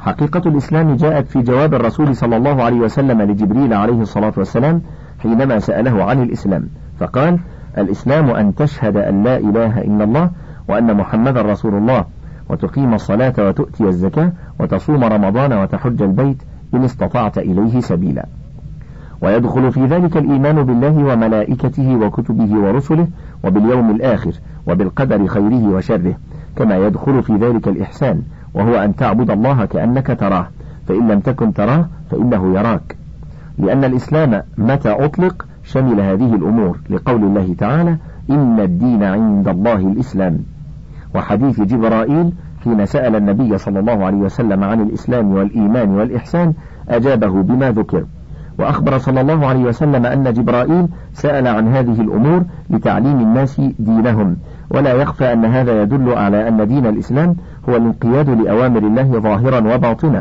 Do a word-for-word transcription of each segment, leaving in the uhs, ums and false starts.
حقيقة الإسلام جاءت في جواب الرسول صلى الله عليه وسلم لجبريل عليه الصلاة والسلام حينما سأله عن الإسلام، فقال: الإسلام أن تشهد أن لا إله إلا الله وأن محمد رسول الله، وتقيم الصلاة وتؤتي الزكاة وتصوم رمضان وتحج البيت إن استطعت إليه سبيلا. ويدخل في ذلك الإيمان بالله وملائكته وكتبه ورسله وباليوم الآخر وبالقدر خيره وشره، كما يدخل في ذلك الإحسان، وهو أن تعبد الله كأنك تراه، فإن لم تكن تراه فإنه يراك، لأن الإسلام متى أطلق شمل هذه الأمور، لقول الله تعالى: إن الدين عند الله الإسلام. وحديث جبرائيل حين سأل النبي صلى الله عليه وسلم عن الإسلام والإيمان والإحسان أجابه بما ذكر. وأخبر صلى الله عليه وسلم أن جبرائيل سأل عن هذه الأمور لتعليم الناس دينهم، ولا يخفى أن هذا يدل على أن دين الإسلام هو الانقياد لأوامر الله ظاهرا وباطنا،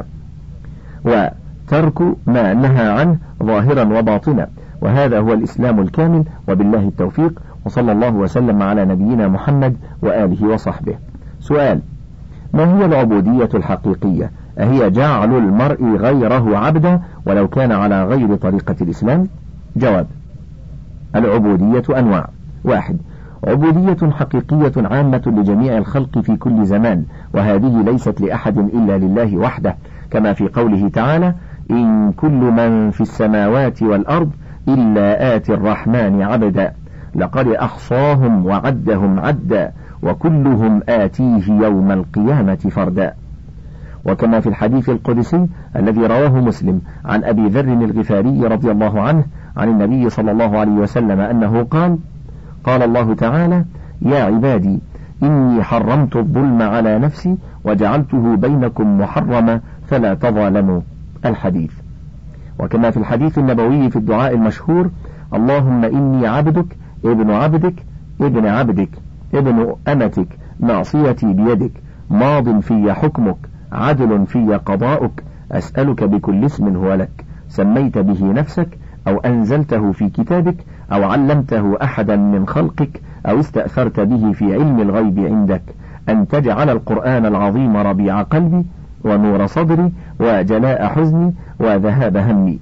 وترك ما نهى عنه ظاهرا وباطنا، وهذا هو الإسلام الكامل، وبالله التوفيق، وصلى الله وسلم على نبينا محمد وآله وصحبه. سؤال: ما هي العبودية الحقيقية؟ أهي جعل المرء غيره عبدا ولو كان على غير طريقة الإسلام؟ جواب: العبودية أنواع. واحد: عبودية حقيقية عامة لجميع الخلق في كل زمان، وهذه ليست لأحد إلا لله وحده، كما في قوله تعالى: إن كل من في السماوات والأرض إلا آتي الرحمن عبدا لقد أحصاهم وعدهم عدا وكلهم آتيه يوم القيامة فردا. وكما في الحديث القدسي الذي رواه مسلم عن أبي ذر الغفاري رضي الله عنه عن النبي صلى الله عليه وسلم أنه قال: قال الله تعالى: يا عبادي إني حرمت الظلم على نفسي وجعلته بينكم محرما فلا تظالموا. الحديث. وكما في الحديث النبوي في الدعاء المشهور: اللهم إني عبدك ابن عبدك ابن عبدك ابن أمتك ناصيتي بيدك ماض في حكمك عدل في قضاؤك أسألك بكل اسم هو لك سميت به نفسك أو أنزلته في كتابك أو علمته أحدا من خلقك أو استأثرت به في علم الغيب عندك أن تجعل القرآن العظيم ربيع قلبي ونور صدري وجلاء حزني وذهاب همي.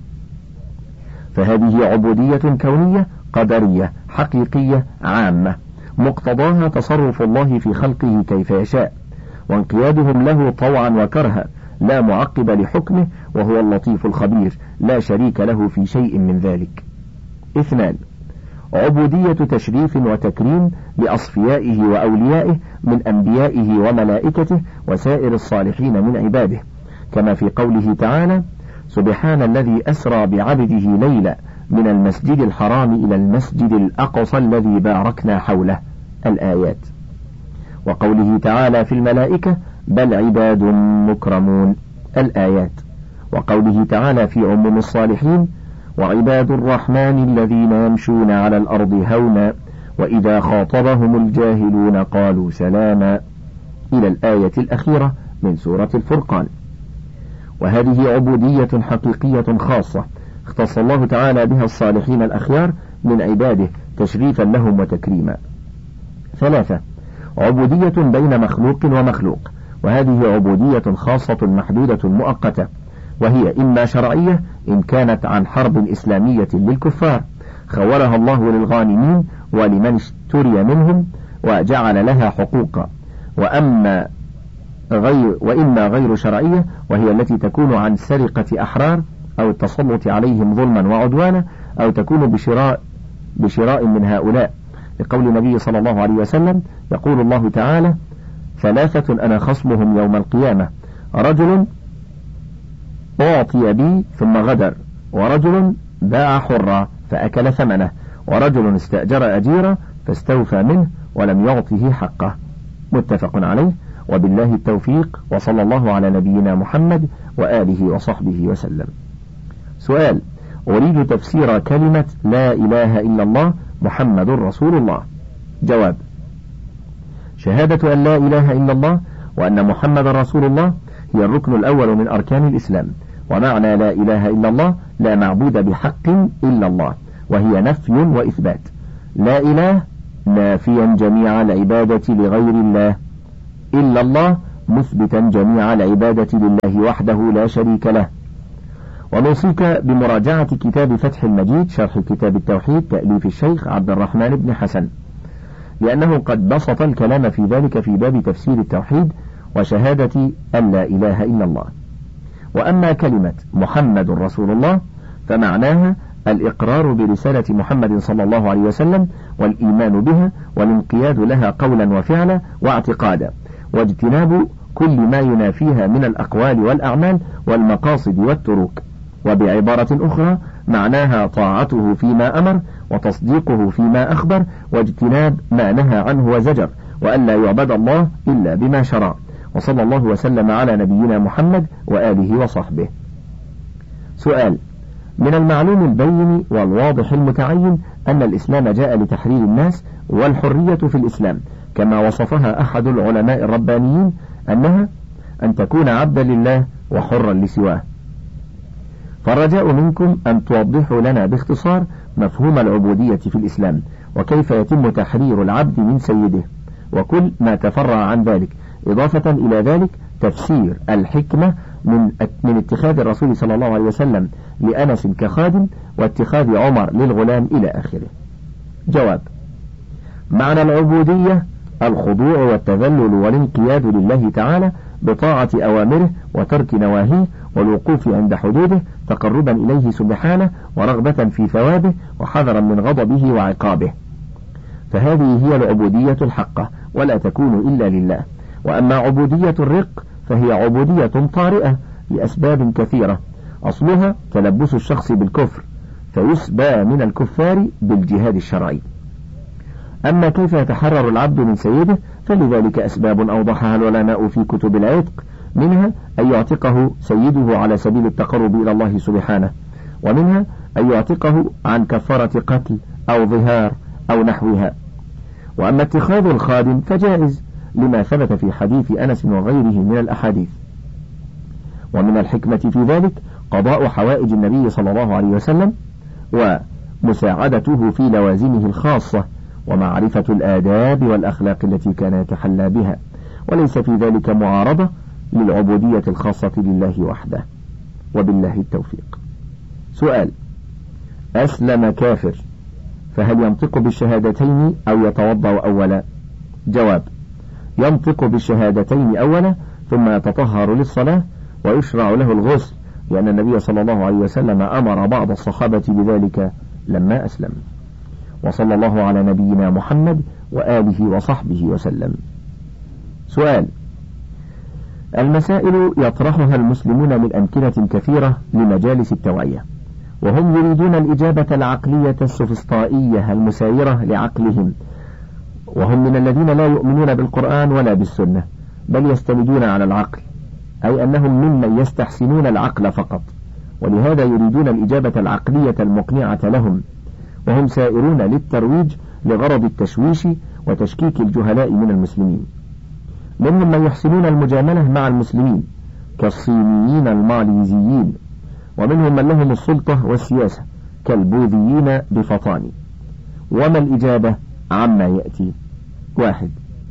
فهذه عبودية كونية قدرية حقيقية عامة، مقتضاها تصرف الله في خلقه كيف يشاء، وانقيادهم له طوعا وكرها، لا معقب لحكمه، وهو اللطيف الخبير لا شريك له في شيء من ذلك. اثنان: عبودية تشريف وتكريم لأصفيائه وأوليائه من أنبيائه وملائكته وسائر الصالحين من عباده، كما في قوله تعالى: سبحان الذي أسرى بعبده ليلا من المسجد الحرام إلى المسجد الأقصى الذي باركنا حوله. الآيات. وقوله تعالى في الملائكة: بل عباد مكرمون. الآيات. وقوله تعالى في عموم الصالحين: وعباد الرحمن الذين يمشون على الأرض هونا وإذا خاطبهم الجاهلون قالوا سلاما، إلى الآية الأخيرة من سورة الفرقان. وهذه عبودية حقيقية خاصة اختص الله تعالى بها الصالحين الأخيار من عباده تشريفا لهم وتكريما. ثلاثة: عبودية بين مخلوق ومخلوق، وهذه عبودية خاصة محدودة مؤقتة، وهي إما شرعية إن كانت عن حرب إسلامية للكفار خولها الله للغانمين ولمن اشتري منهم وجعل لها حقوقا، وأما غير وإما غير شرعية وهي التي تكون عن سرقة أحرار أو التسلط عليهم ظلما وعدوانا أو تكون بشراء بشراء من هؤلاء، لقول النبي صلى الله عليه وسلم: يقول الله تعالى: ثلاثة أنا خصمهم يوم القيامة، رجل أعطي بي ثم غدر، ورجل باع حرا فأكل ثمنه، ورجل استأجر أجيرا فاستوفى منه ولم يعطه حقه. متفق عليه، وبالله التوفيق، وصلى الله على نبينا محمد وآله وصحبه وسلم. سؤال: أريد تفسير كلمة لا إله إلا الله محمد رسول الله. جواب: شهادة أن لا إله إلا الله وأن محمد رسول الله هي الركن الأول من أركان الإسلام، ومعنى لا إله إلا الله لا معبود بحق إلا الله، وهي نفي وإثبات. لا إله نافيا جميع العبادة لغير الله، إلا الله مثبتا جميع العبادة لله وحده لا شريك له. ونوصيك بمراجعة كتاب فتح المجيد شرح كتاب التوحيد تأليف الشيخ عبد الرحمن بن حسن، لأنه قد بسط الكلام في ذلك في باب تفسير التوحيد وشهادة أن لا إله إلا الله. وأما كلمة محمد رسول الله فمعناها الإقرار برسالة محمد صلى الله عليه وسلم والإيمان بها والانقياد لها قولا وفعلا واعتقادا، واجتناب كل ما ينافيها من الأقوال والأعمال والمقاصد والتروك. وبعبارة أخرى معناها طاعته فيما أمر وتصديقه فيما أخبر واجتناب ما نهى عنه وزجر، وأن لا يعبد الله إلا بما شرع. وصلى الله وسلم على نبينا محمد وآله وصحبه. سؤال: من المعلوم البين والواضح المتعين أن الإسلام جاء لتحرير الناس والحرية في الإسلام كما وصفها أحد العلماء الربانيين أنها أن تكون عبدا لله وحرا لسواه، فالرجاء منكم أن توضحوا لنا باختصار مفهوم العبودية في الإسلام، وكيف يتم تحرير العبد من سيده، وكل ما تفرع عن ذلك، إضافة إلى ذلك تفسير الحكمة من من اتخاذ الرسول صلى الله عليه وسلم لأنس كخادم واتخاذ عمر للغلام إلى آخره. جواب: معنى العبودية الخضوع والتذلل والانقياد لله تعالى بطاعة أوامره وترك نواهيه والوقوف عند حدوده تقربا إليه سبحانه ورغبة في ثوابه وحذرا من غضبه وعقابه، فهذه هي العبودية الحقة ولا تكون إلا لله. وأما عبودية الرق فهي عبودية طارئة لأسباب كثيرة، أصلها تلبس الشخص بالكفر فيسبى من الكفار بالجهاد الشرعي. أما كيف يتحرر العبد من سيده فلذلك أسباب أوضحها العلماء في كتب العتق، منها أن يعتقه سيده على سبيل التقرب إلى الله سبحانه، ومنها أن يعتقه عن كفارة قتل أو ظهار أو نحوها. وأما اتخاذ الخادم فجائز لما ثبت في حديث أنس وغيره من الأحاديث. ومن الحكمة في ذلك قضاء حوائج النبي صلى الله عليه وسلم ومساعدته في لوازمه الخاصة ومعرفة الآداب والأخلاق التي كان يتحلى بها، وليس في ذلك معارضة للعبودية الخاصة لله وحده. وبالله التوفيق. سؤال: أسلم كافر فهل ينطق بالشهادتين أو يتوضأ أولا؟ جواب: ينطق بالشهادتين أولا ثم يتطهر للصلاة ويشرع له الغسل، لأن النبي صلى الله عليه وسلم أمر بعض الصحابة بذلك لما أسلم. وصلى الله على نبينا محمد وآله وصحبه وسلم. سؤال: المسائل يطرحها المسلمون من أمكنة كثيرة لمجالس التوعية، وهم يريدون الإجابة العقلية السفسطائية المسايرة لعقلهم، وهم من الذين لا يؤمنون بالقرآن ولا بالسنة بل يستندون على العقل، أي أنهم ممن يستحسنون العقل فقط، ولهذا يريدون الإجابة العقلية المقنعة لهم، وهم سائرون للترويج لغرض التشويش وتشكيك الجهلاء من المسلمين. منهم من يحسنون المجاملة مع المسلمين كالصينيين الماليزيين، ومنهم من لهم السلطة والسياسة كالبوذيين بفطاني. وما الإجابة عما يأتي؟ واحد: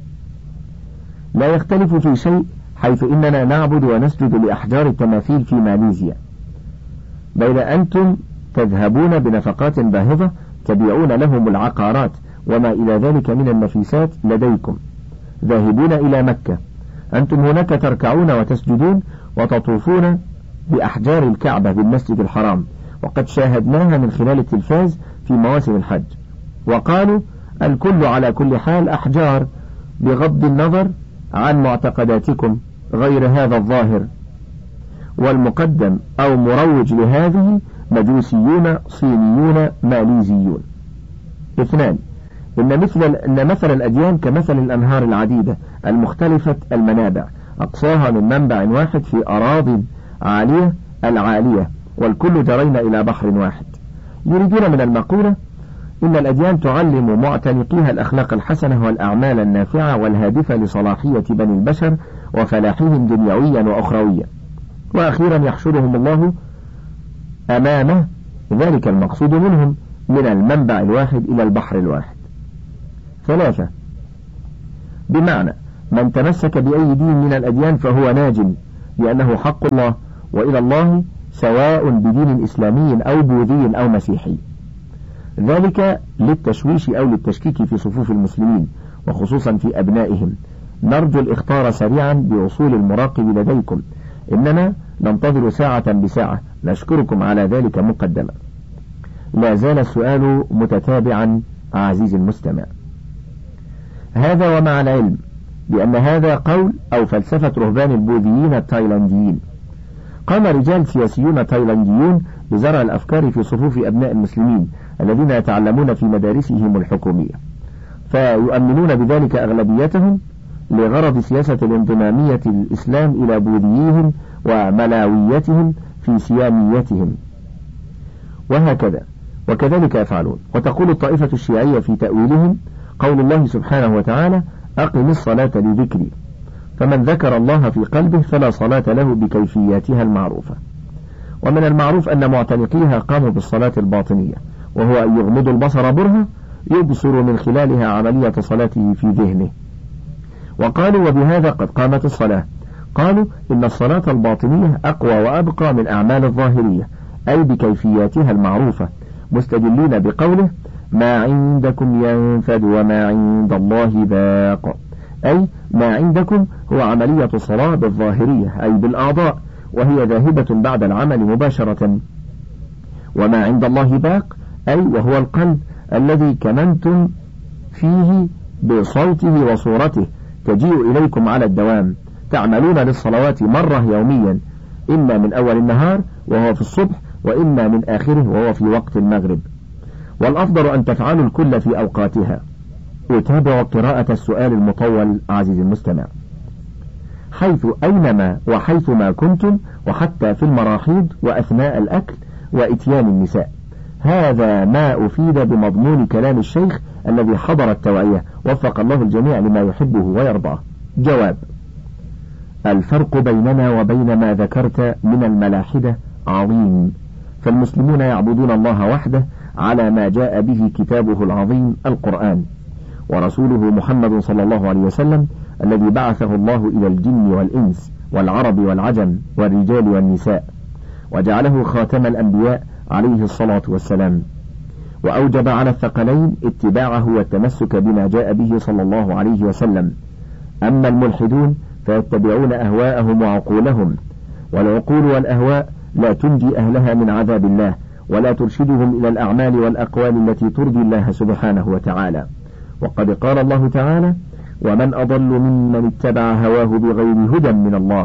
لا يختلف في شيء حيث إننا نعبد ونسجد لأحجار التماثيل في ماليزيا، بين أنتم تذهبون بنفقات باهظة تبيعون لهم العقارات وما إلى ذلك من النفيسات لديكم، ذاهبون إلى مكة، أنتم هناك تركعون وتسجدون وتطوفون بأحجار الكعبة بالمسجد الحرام، وقد شاهدناها من خلال التلفاز في مواسم الحج، وقالوا الكل على كل حال أحجار بغض النظر عن معتقداتكم غير هذا الظاهر، والمقدم أو مروج لهذه مجوسيون صينيون ماليزيون. اثنان: إن مثل إن مثل الأديان كمثل الأنهار العديدة المختلفة المنابع أقصاها من منبع واحد في أراضٍ عالية العالية، والكل جرينا إلى بحر واحد. يريدون من المقولة إن الأديان تعلم معتنقيها الأخلاق الحسنة والأعمال النافعة والهادفة لصلاحية بني البشر وفلاحهم دنيويا وأخرويا، وأخيرا يحشرهم الله أمامه ذلك المقصود منهم من المنبع الواحد إلى البحر الواحد. ثلاثة: بمعنى من تمسك بأي دين من الأديان فهو ناج، لأنه حق الله، وإلى الله سواء بدين إسلامي أو بوذي أو مسيحي. ذلك للتشويش أو للتشكيك في صفوف المسلمين، وخصوصا في أبنائهم. نرجو الإخطار سريعا بوصول المراقب لديكم، إننا ننتظر ساعة بساعة. نشكركم على ذلك مقدما. لا زال السؤال متتابعا عزيزي المستمع. هذا ومع العلم بأن هذا قول أو فلسفة رهبان البوذيين التايلانديين. قام رجال سياسيون تايلانديون بزرع الأفكار في صفوف أبناء المسلمين الذين يتعلمون في مدارسهم الحكومية، فيؤمنون بذلك أغلبيتهم لغرض سياسة الانضمامية الإسلام إلى بوذيهم وملاويتهم في سياميتهم، وهكذا وكذلك يفعلون. وتقول الطائفة الشيعية في تأويلهم قول الله سبحانه وتعالى: أقم الصلاة لذكري، فمن ذكر الله في قلبه فلا صلاة له بكيفياتها المعروفة. ومن المعروف أن معتنقيها قاموا بالصلاة الباطنية، وهو أن يغمضوا البصر برهة يبصر من خلالها عملية صلاته في ذهنه. وقالوا: وبهذا قد قامت الصلاة. قالوا: إن الصلاة الباطنية أقوى وأبقى من أعمال الظاهرية، أي بكيفياتها المعروفة، مستدلين بقوله: ما عندكم ينفد وما عند الله باق، أي ما عندكم هو عملية الصلاة بالظاهرية أي بالأعضاء، وهي ذاهبة بعد العمل مباشرة، وما عند الله باق أي وهو القلب الذي كمنتم فيه بصوته وصورته، تجيء إليكم على الدوام، تعملون للصلوات مرة يوميا، إما من أول النهار وهو في الصبح، وإما من آخره وهو في وقت المغرب، والأفضل أن تفعلوا الكل في أوقاتها. أتابع قراءة السؤال المطول عزيزي المستمع. حيث أينما وحيثما كنتم، وحتى في المراحيض وأثناء الأكل وإتيان النساء. هذا ما أفيد بمضمون كلام الشيخ الذي حضر التوعية، وفق الله الجميع لما يحبه ويرضاه. جواب: الفرق بيننا وبين ما ذكرت من الملاحدة عظيم، فالمسلمون يعبدون الله وحده على ما جاء به كتابه العظيم القرآن، ورسوله محمد صلى الله عليه وسلم الذي بعثه الله إلى الجن والإنس والعرب والعجم والرجال والنساء، وجعله خاتم الأنبياء عليه الصلاة والسلام، وأوجب على الثقلين اتباعه والتمسك بما جاء به صلى الله عليه وسلم. أما الملحدون فيتبعون أهواءهم وعقولهم، والعقول والأهواء لا تنجي أهلها من عذاب الله، ولا ترشدهم إلى الأعمال والأقوال التي ترضي الله سبحانه وتعالى. وقد قال الله تعالى: ومن أضل ممن اتبع هواه بغير هدى من الله.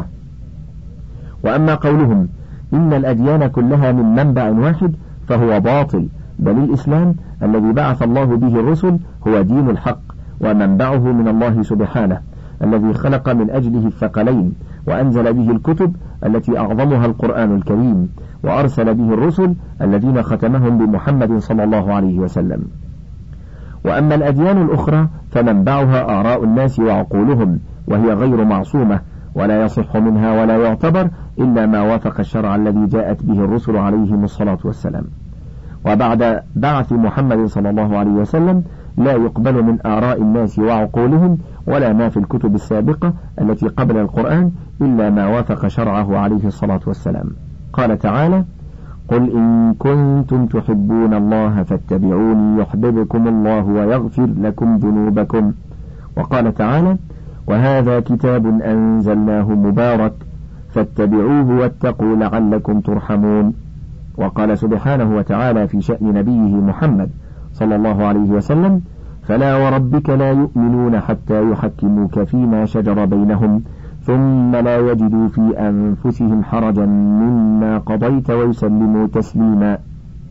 وأما قولهم إن الأديان كلها من منبع واحد فهو باطل، بل الإسلام الذي بعث الله به الرسل هو دين الحق، ومنبعه من الله سبحانه الذي خلق من أجله الثقلين، وأنزل به الكتب التي أعظمها القرآن الكريم، وأرسل به الرسل الذين ختمهم بمحمد صلى الله عليه وسلم. وأما الأديان الأخرى فمنبعها آراء الناس وعقولهم، وهي غير معصومة، ولا يصح منها ولا يعتبر إلا ما وافق الشرع الذي جاءت به الرسل عليهم الصلاة والسلام. وبعد بعث محمد صلى الله عليه وسلم لا يقبل من آراء الناس وعقولهم ولا ما في الكتب السابقة التي قبل القرآن إلا ما وافق شرعه عليه الصلاة والسلام. قال تعالى: قل إن كنتم تحبون الله فاتبعوني يحببكم الله ويغفر لكم ذنوبكم. وقال تعالى: وهذا كتاب أنزلناه مبارك فاتبعوه واتقوا لعلكم ترحمون. وقال سبحانه وتعالى في شأن نبيه محمد صلى الله عليه وسلم: فلا وربك لا يؤمنون حتى يحكموك فيما شجر بينهم ثم لا يجدوا في أنفسهم حرجا مما قضيت ويسلموا تسليما.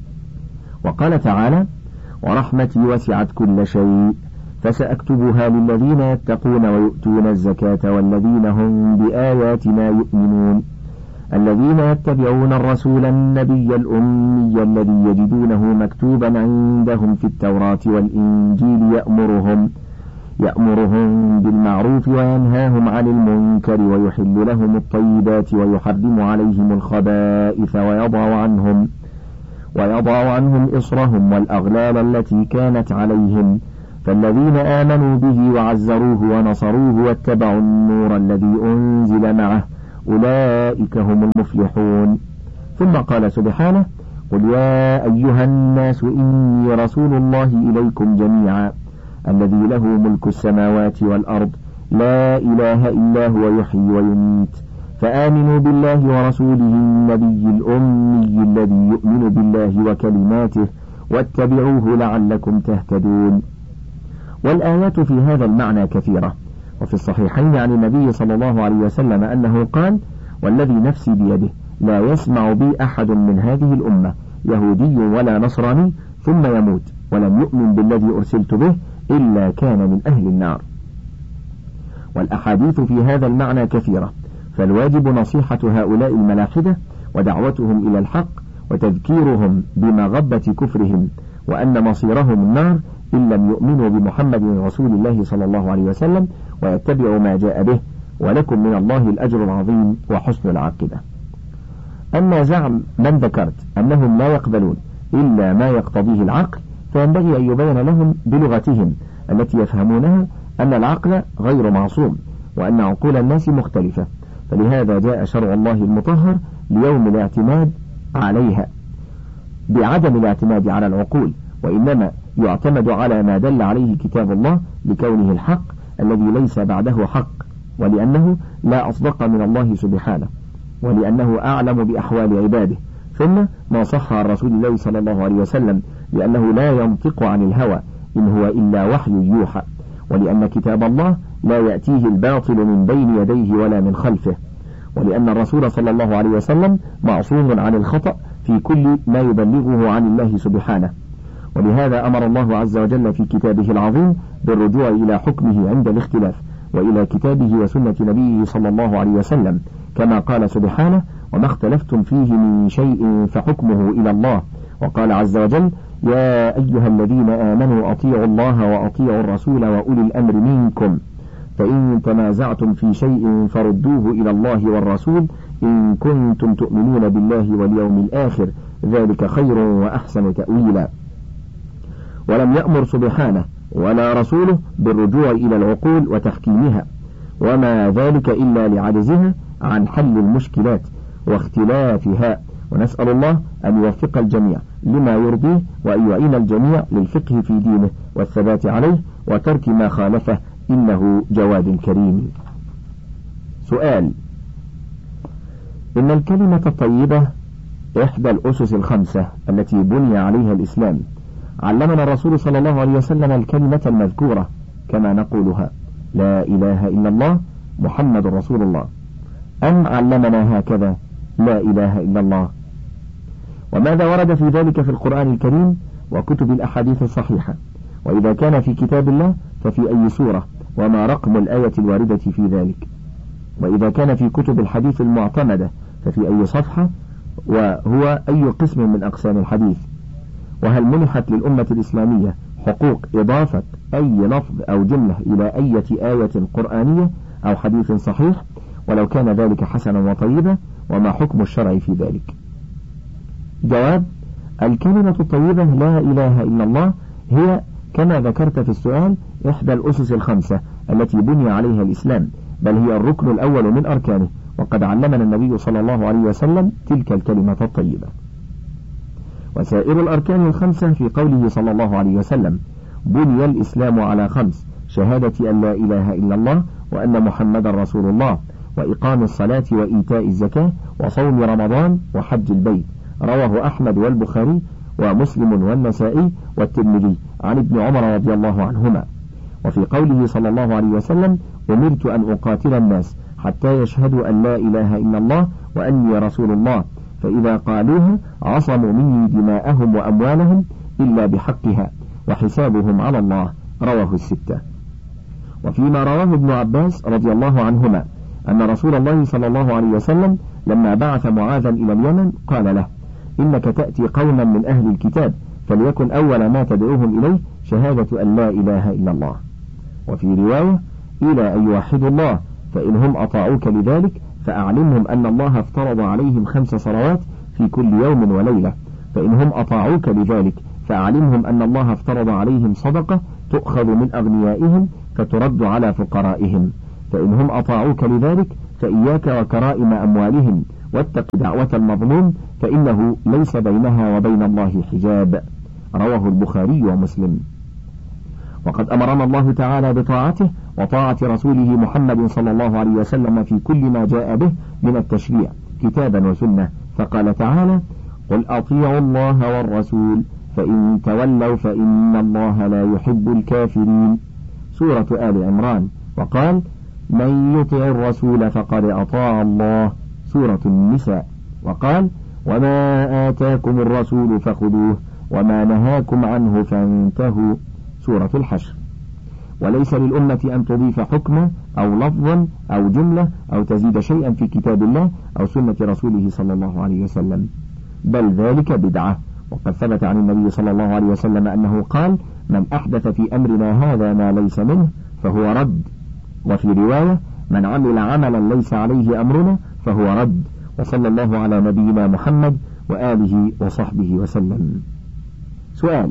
وقال تعالى: ورحمتي وسعت كل شيء فسأكتبها للذين يتقون ويؤتون الزكاة والذين هم بآياتنا يؤمنون الذين يتبعون الرسول النبي الأمي الذي يجدونه مكتوبا عندهم في التوراة والإنجيل يأمرهم يأمرهم بالمعروف وينهاهم عن المنكر ويحل لهم الطيبات ويحرم عليهم الخبائث ويضع عنهم ويضع عنهم إصرهم والأغلال التي كانت عليهم فالذين آمنوا به وعزروه ونصروه واتبعوا النور الذي أنزل معه أولئك هم المفلحون. ثم قال سبحانه: قل يا أيها الناس إني رسول الله إليكم جميعا الذي له ملك السماوات والأرض لا إله إلا هو يحيي ويميت فآمنوا بالله ورسوله النبي الأمي الذي يؤمن بالله وكلماته واتبعوه لعلكم تهتدون. والآيات في هذا المعنى كثيرة، وفي الصحيحين عن النبي صلى الله عليه وسلم أنه قال: والذي نفسي بيده لا يسمع بي أحد من هذه الأمة يهودي ولا نصراني ثم يموت ولم يؤمن بالذي أرسلت به إلا كان من أهل النار. والأحاديث في هذا المعنى كثيرة، فالواجب نصيحة هؤلاء الملاحدة ودعوتهم إلى الحق وتذكيرهم بمغبة كفرهم وأن مصيرهم النار إن لم يؤمنوا بمحمد رسول الله صلى الله عليه وسلم ويتبعوا ما جاء به، ولكم من الله الأجر العظيم وحسن العاقبة. أما زعم من ذكرت أنهم لا يقبلون إلا ما يقتضيه العقل، فينبغي أن يبين لهم بلغتهم التي يفهمونها أن العقل غير معصوم وأن عقول الناس مختلفة، فلهذا جاء شرع الله المطهر ليوم الاعتماد عليها بعدم الاعتماد على العقول، وإنما يعتمد على ما دل عليه كتاب الله لكونه الحق الذي ليس بعده حق، ولأنه لا أصدق من الله سبحانه، ولأنه أعلم بأحوال عباده، ثم ما صح عن رسول الله صلى الله عليه وسلم لأنه لا ينطق عن الهوى إن هو إلا وحي يوحى، ولأن كتاب الله لا يأتيه الباطل من بين يديه ولا من خلفه، ولأن الرسول صلى الله عليه وسلم معصوم عن الخطأ في كل ما يبلغه عن الله سبحانه. ولهذا أمر الله عز وجل في كتابه العظيم بالرجوع إلى حكمه عند الاختلاف وإلى كتابه وسنة نبيه صلى الله عليه وسلم، كما قال سبحانه: وما اختلفتم فيه من شيء فحكمه إلى الله. وقال عز وجل: يا أيها الذين آمنوا أطيعوا الله وأطيعوا الرسول وأولي الأمر منكم فإن تنازعتم في شيء فردوه إلى الله والرسول إن كنتم تؤمنون بالله واليوم الآخر ذلك خير وأحسن تأويلا. ولم يأمر سبحانه ولا رسوله بالرجوع إلى العقول وتحكيمها، وما ذلك إلا لعجزها عن حل المشكلات واختلافها، ونسأل الله أن يوفق الجميع لما يرضيه وأن يعين الجميع للفقه في دينه والثبات عليه وترك ما خالفه إنه جواد كريم. سؤال: إن الكلمة الطيبة إحدى الأسس الخمسة التي بني عليها الإسلام، علمنا الرسول صلى الله عليه وسلم الكلمة المذكورة كما نقولها: لا إله إلا الله محمد رسول الله، أم علمنا هكذا لا إله إلا الله؟ وماذا ورد في ذلك في القرآن الكريم وكتب الأحاديث الصحيحة؟ وإذا كان في كتاب الله ففي أي سورة؟ وما رقم الآية الواردة في ذلك؟ وإذا كان في كتب الحديث المعتمدة ففي أي صفحة؟ وهو أي قسم من أقسام الحديث؟ وهل منحت للأمة الإسلامية حقوق إضافة أي لفظ أو جملة إلى أي آية قرآنية أو حديث صحيح؟ ولو كان ذلك حسنا وطيبا وما حكم الشرع في ذلك؟ جواب: الكلمة الطيبة لا إله إلا الله هي كما ذكرت في السؤال إحدى الأسس الخمسة التي بني عليها الإسلام، بل هي الركن الأول من أركانه، وقد علمنا النبي صلى الله عليه وسلم تلك الكلمة الطيبة. وسائر الأركان الخمسة في قوله صلى الله عليه وسلم: بني الإسلام على خمس: شهادة أن لا إله إلا الله وأن محمد رسول الله، وإقام الصلاة وإيتاء الزكاة وصوم رمضان وحج البيت. رواه أحمد والبخاري ومسلم والنسائي والترمذي عن ابن عمر رضي الله عنهما. وفي قوله صلى الله عليه وسلم: أمرت أن أقاتل الناس حتى يشهدوا أن لا إله إلا الله وأني رسول الله، فإذا قالوها عصموا مني دماءهم وأموالهم إلا بحقها وحسابهم على الله. رواه الستة. وفيما رواه ابن عباس رضي الله عنهما أن رسول الله صلى الله عليه وسلم لما بعث معاذا إلى اليمن قال له: إنك تأتي قوما من أهل الكتاب فليكن أول ما تدعوهم إليه شهادة أن لا إله إلا الله. وفي رواية: إلى أن يوحدوا الله، فإن هم أطاعوك لذلك فأعلمهم أن الله افترض عليهم خمس صلوات في كل يوم وليلة، فإن هم أطاعوك لذلك فأعلمهم أن الله افترض عليهم صدقة تؤخذ من أغنيائهم فترد على فقرائهم، فإنهم أطاعوك لذلك فإياك وكرائم أموالهم، واتق دعوة المظلوم فإنه ليس بينها وبين الله حجاب. رواه البخاري ومسلم. وقد أمرنا الله تعالى بطاعته وطاعة رسوله محمد صلى الله عليه وسلم في كل ما جاء به من التشريع كتابا وسنة، فقال تعالى: قل أطيعوا الله والرسول فإن تولوا فإن الله لا يحب الكافرين، سورة آل عمران. وقال: من يطع الرسول فقد أطاع الله، سورة النساء. وقال: وما آتاكم الرسول فخذوه وما نهاكم عنه فانتهوا، سورة الحشر. وليس للأمة أن تضيف حكما أو لفظا أو جملة أو تزيد شيئا في كتاب الله أو سنة رسوله صلى الله عليه وسلم، بل ذلك بدعة. وقد ثبت عن النبي صلى الله عليه وسلم أنه قال: من أحدث في أمرنا هذا ما ليس منه فهو رد. وفي رواية: من عمل عملا ليس عليه أمرنا فهو رد. وصلى الله على نبينا محمد وآله وصحبه وسلم. سؤال: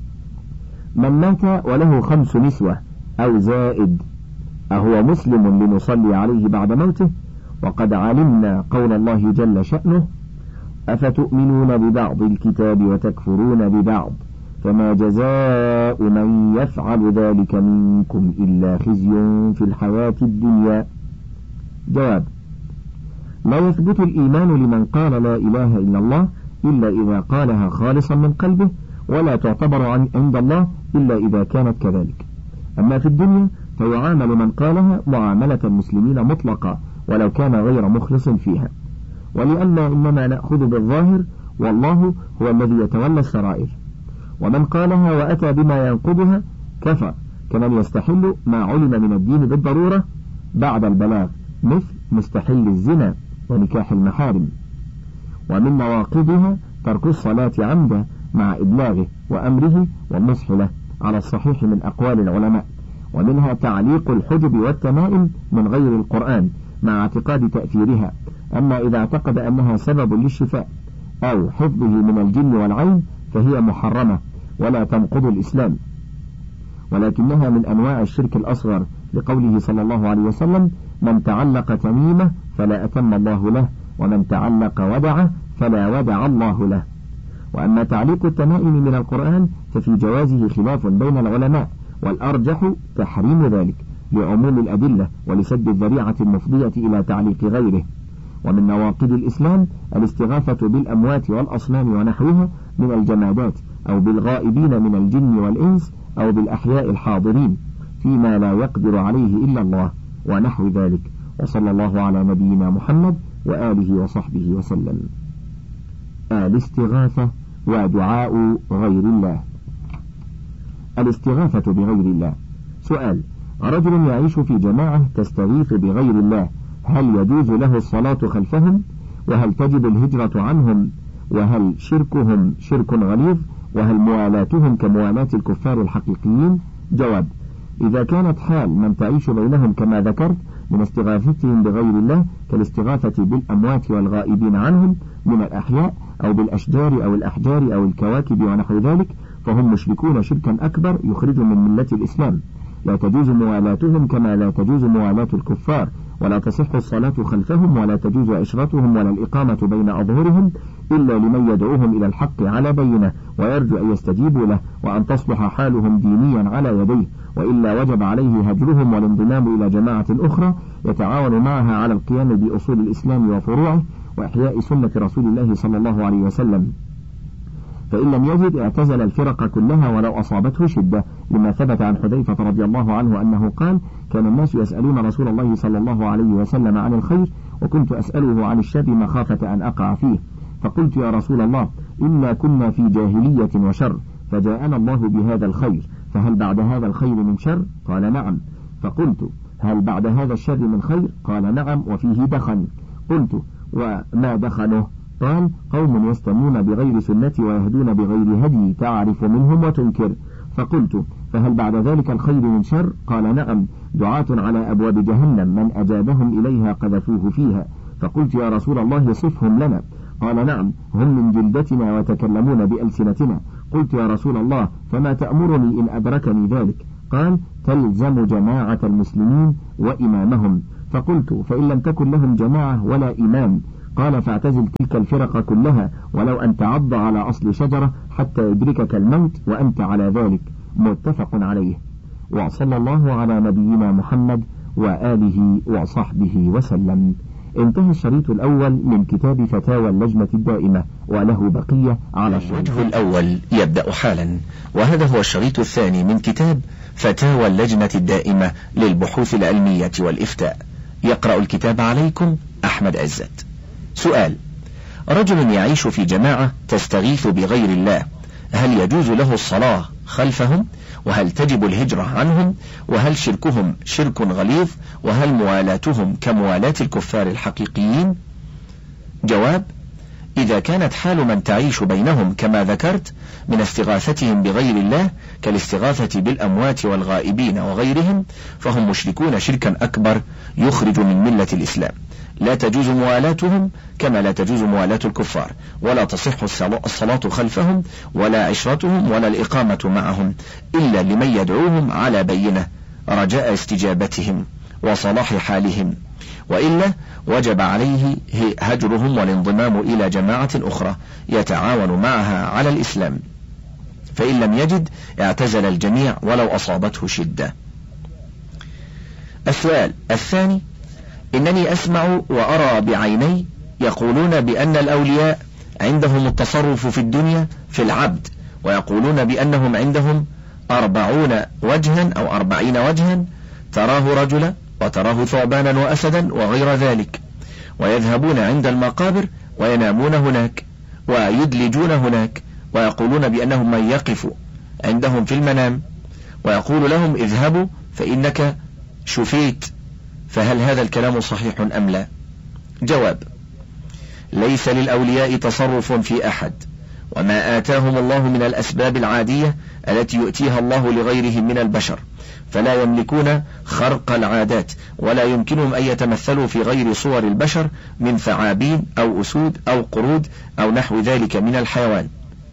من مات وله خمس نسوة أو زائد أهو مسلم لنصلي عليه بعد موته؟ وقد علمنا قول الله جل شأنه: أفتؤمنون ببعض الكتاب وتكفرون ببعض فما جزاء من يفعل ذلك منكم إلا خزي في الحياة الدنيا. جواب: لا يثبت الإيمان لمن قال لا إله إلا الله إلا إذا قالها خالصا من قلبه، ولا تعتبر عند الله إلا إذا كانت كذلك. أما في الدنيا فيعامل من قالها معاملة المسلمين مطلقة ولو كان غير مخلص فيها، ولأننا إنما نأخذ بالظاهر والله هو الذي يتولى السرائر. ومن قالها وأتى بما ينقضها كفر، كمن يستحل ما علم من الدين بالضرورة بعد البلاغ، مثل مستحل الزنا ونكاح المحارم. ومن نواقضها ترك الصلاة عمدا مع إبلاغه وأمره والنصح له على الصحيح من أقوال العلماء. ومنها تعليق الحجب والتمائم من غير القرآن مع اعتقاد تأثيرها. أما إذا اعتقد أنها سبب للشفاء أو حفظه من الجن والعين فهي محرمة ولا تنقض الإسلام، ولكنها من أنواع الشرك الأصغر، لقوله صلى الله عليه وسلم: من تعلق تميمة فلا أتم الله له، ومن تعلق ودعة فلا ودع الله له. وأما تعليق التمائم من القرآن ففي جوازه خلاف بين العلماء، والأرجح تحريم ذلك لعموم الأدلة ولسد الذريعة المفضية إلى تعليق غيره. ومن نواقض الإسلام الاستغاثة بالأموات والأصنام ونحوها من الجمادات، أو بالغائبين من الجن والإنس، أو بالأحياء الحاضرين فيما لا يقدر عليه إلا الله ونحو ذلك. وصلى الله على نبينا محمد وآله وصحبه وسلم. الاستغاثة ودعاء غير الله. الاستغاثة بغير الله. سؤال: رجل يعيش في جماعة تستغيث بغير الله، هل يجوز له الصلاة خلفهم؟ وهل تجب الهجرة عنهم؟ وهل شركهم شرك غليظ؟ وهل موالاتهم كموالاة الكفار الحقيقيين؟ جواب: إذا كانت حال من تعيش بينهم كما ذكرت من استغاثتهم بغير الله كالاستغاثة بالأموات والغائبين عنهم من الأحياء أو بالأشجار أو الأحجار أو الكواكب ونحو ذلك، فهم مشركون شركا أكبر يخرج من ملة الإسلام. لا تجوز موالاتهم كما لا تجوز موالاة الكفار، ولا تصح الصلاة خلفهم، ولا تجوز عشرتهم ولا الإقامة بين أظهرهم إلا لمن يدعوهم إلى الحق على بينه ويرجو أن يستجيبوا له وأن تصلح حالهم دينيا على يديه، وإلا وجب عليه هجرهم والانضمام إلى جماعة أخرى يتعاون معها على القيام بأصول الإسلام وفروعه وإحياء سنة رسول الله صلى الله عليه وسلم. فإن لم يجد اعتزل الفرق كلها ولو أصابته شدة، لما ثبت عن حذيفة رضي الله عنه أنه قال: كان الناس يسألون رسول الله صلى الله عليه وسلم عن الخير، وكنت أسأله عن الشر مخافة أن أقع فيه، فقلت: يا رسول الله، إنا كنا في جاهلية وشر، فجاءنا الله بهذا الخير، فهل بعد هذا الخير من شر؟ قال: نعم. فقلت: هل بعد هذا الشر من خير؟ قال: نعم، وفيه دخن. قلت: وما دخنه؟ قال: قوم يستنون بغير سنتي ويهدون بغير هدي، تعرف منهم وتنكر. فقلت: فهل بعد ذلك الخير من شر؟ قال: نعم، دعاة على أبواب جهنم من أجابهم إليها قذفوه فيها. فقلت: يا رسول الله صفهم لنا. قال: نعم، هم من جلدتنا ويتكلمون بألسنتنا. قلت يا رسول الله فما تأمرني إن أدركني ذلك؟ قال تلزم جماعة المسلمين وإمامهم. فقلت فإن لم تكن لهم جماعة ولا إمام؟ قال فاعتزل تلك الفرق كلها ولو أن تعض على أصل شجرة حتى يدركك الموت وأنت على ذلك. متفق عليه. وصلى الله على نبينا محمد وآله وصحبه وسلم. انتهى الشريط الأول من كتاب فتاوى اللجنة الدائمة وله بقية على الشريط. الوجه الأول يبدأ حالا، وهذا هو الشريط الثاني من كتاب فتاوى اللجنة الدائمة للبحوث العلمية والإفتاء. يقرأ الكتاب عليكم أحمد عزت. سؤال: رجل يعيش في جماعة تستغيث بغير الله، هل يجوز له الصلاة خلفهم؟ وهل تجب الهجرة عنهم؟ وهل شركهم شرك غليظ؟ وهل موالاتهم كموالاة الكفار الحقيقيين؟ جواب: إذا كانت حال من تعيش بينهم كما ذكرت من استغاثتهم بغير الله كالاستغاثة بالأموات والغائبين وغيرهم، فهم مشركون شركا أكبر يخرج من ملة الإسلام. لا تجوز موالاتهم كما لا تجوز موالاة الكفار، ولا تصح الصلاة خلفهم ولا عشرتهم ولا الإقامة معهم إلا لمن يدعوهم على بينة رجاء استجابتهم وصلاح حالهم، وإلا وجب عليه هجرهم والانضمام إلى جماعة أخرى يتعاون معها على الإسلام، فإن لم يجد اعتزل الجميع ولو أصابته شدة. السؤال الثاني: إنني أسمع وأرى بعيني يقولون بأن الأولياء عندهم التصرف في الدنيا في العبد، ويقولون بأنهم عندهم أربعون وجها أو أربعين وجها، تراه رجلا وتراه ثعبانا وأسدا وغير ذلك، ويذهبون عند المقابر وينامون هناك ويدلجون هناك، ويقولون بأنهم من يقف عندهم في المنام ويقول لهم اذهبوا فإنك شفيت، فهل هذا الكلام صحيح أم لا؟ جواب: ليس للأولياء تصرف في أحد، وما آتاهم الله من الأسباب العادية التي يؤتيها الله لغيرهم من البشر، فلا يملكون خرق العادات، ولا يمكنهم أن يتمثلوا في غير صور البشر من ثعابين أو أسود أو قرود أو نحو ذلك من الحيوان،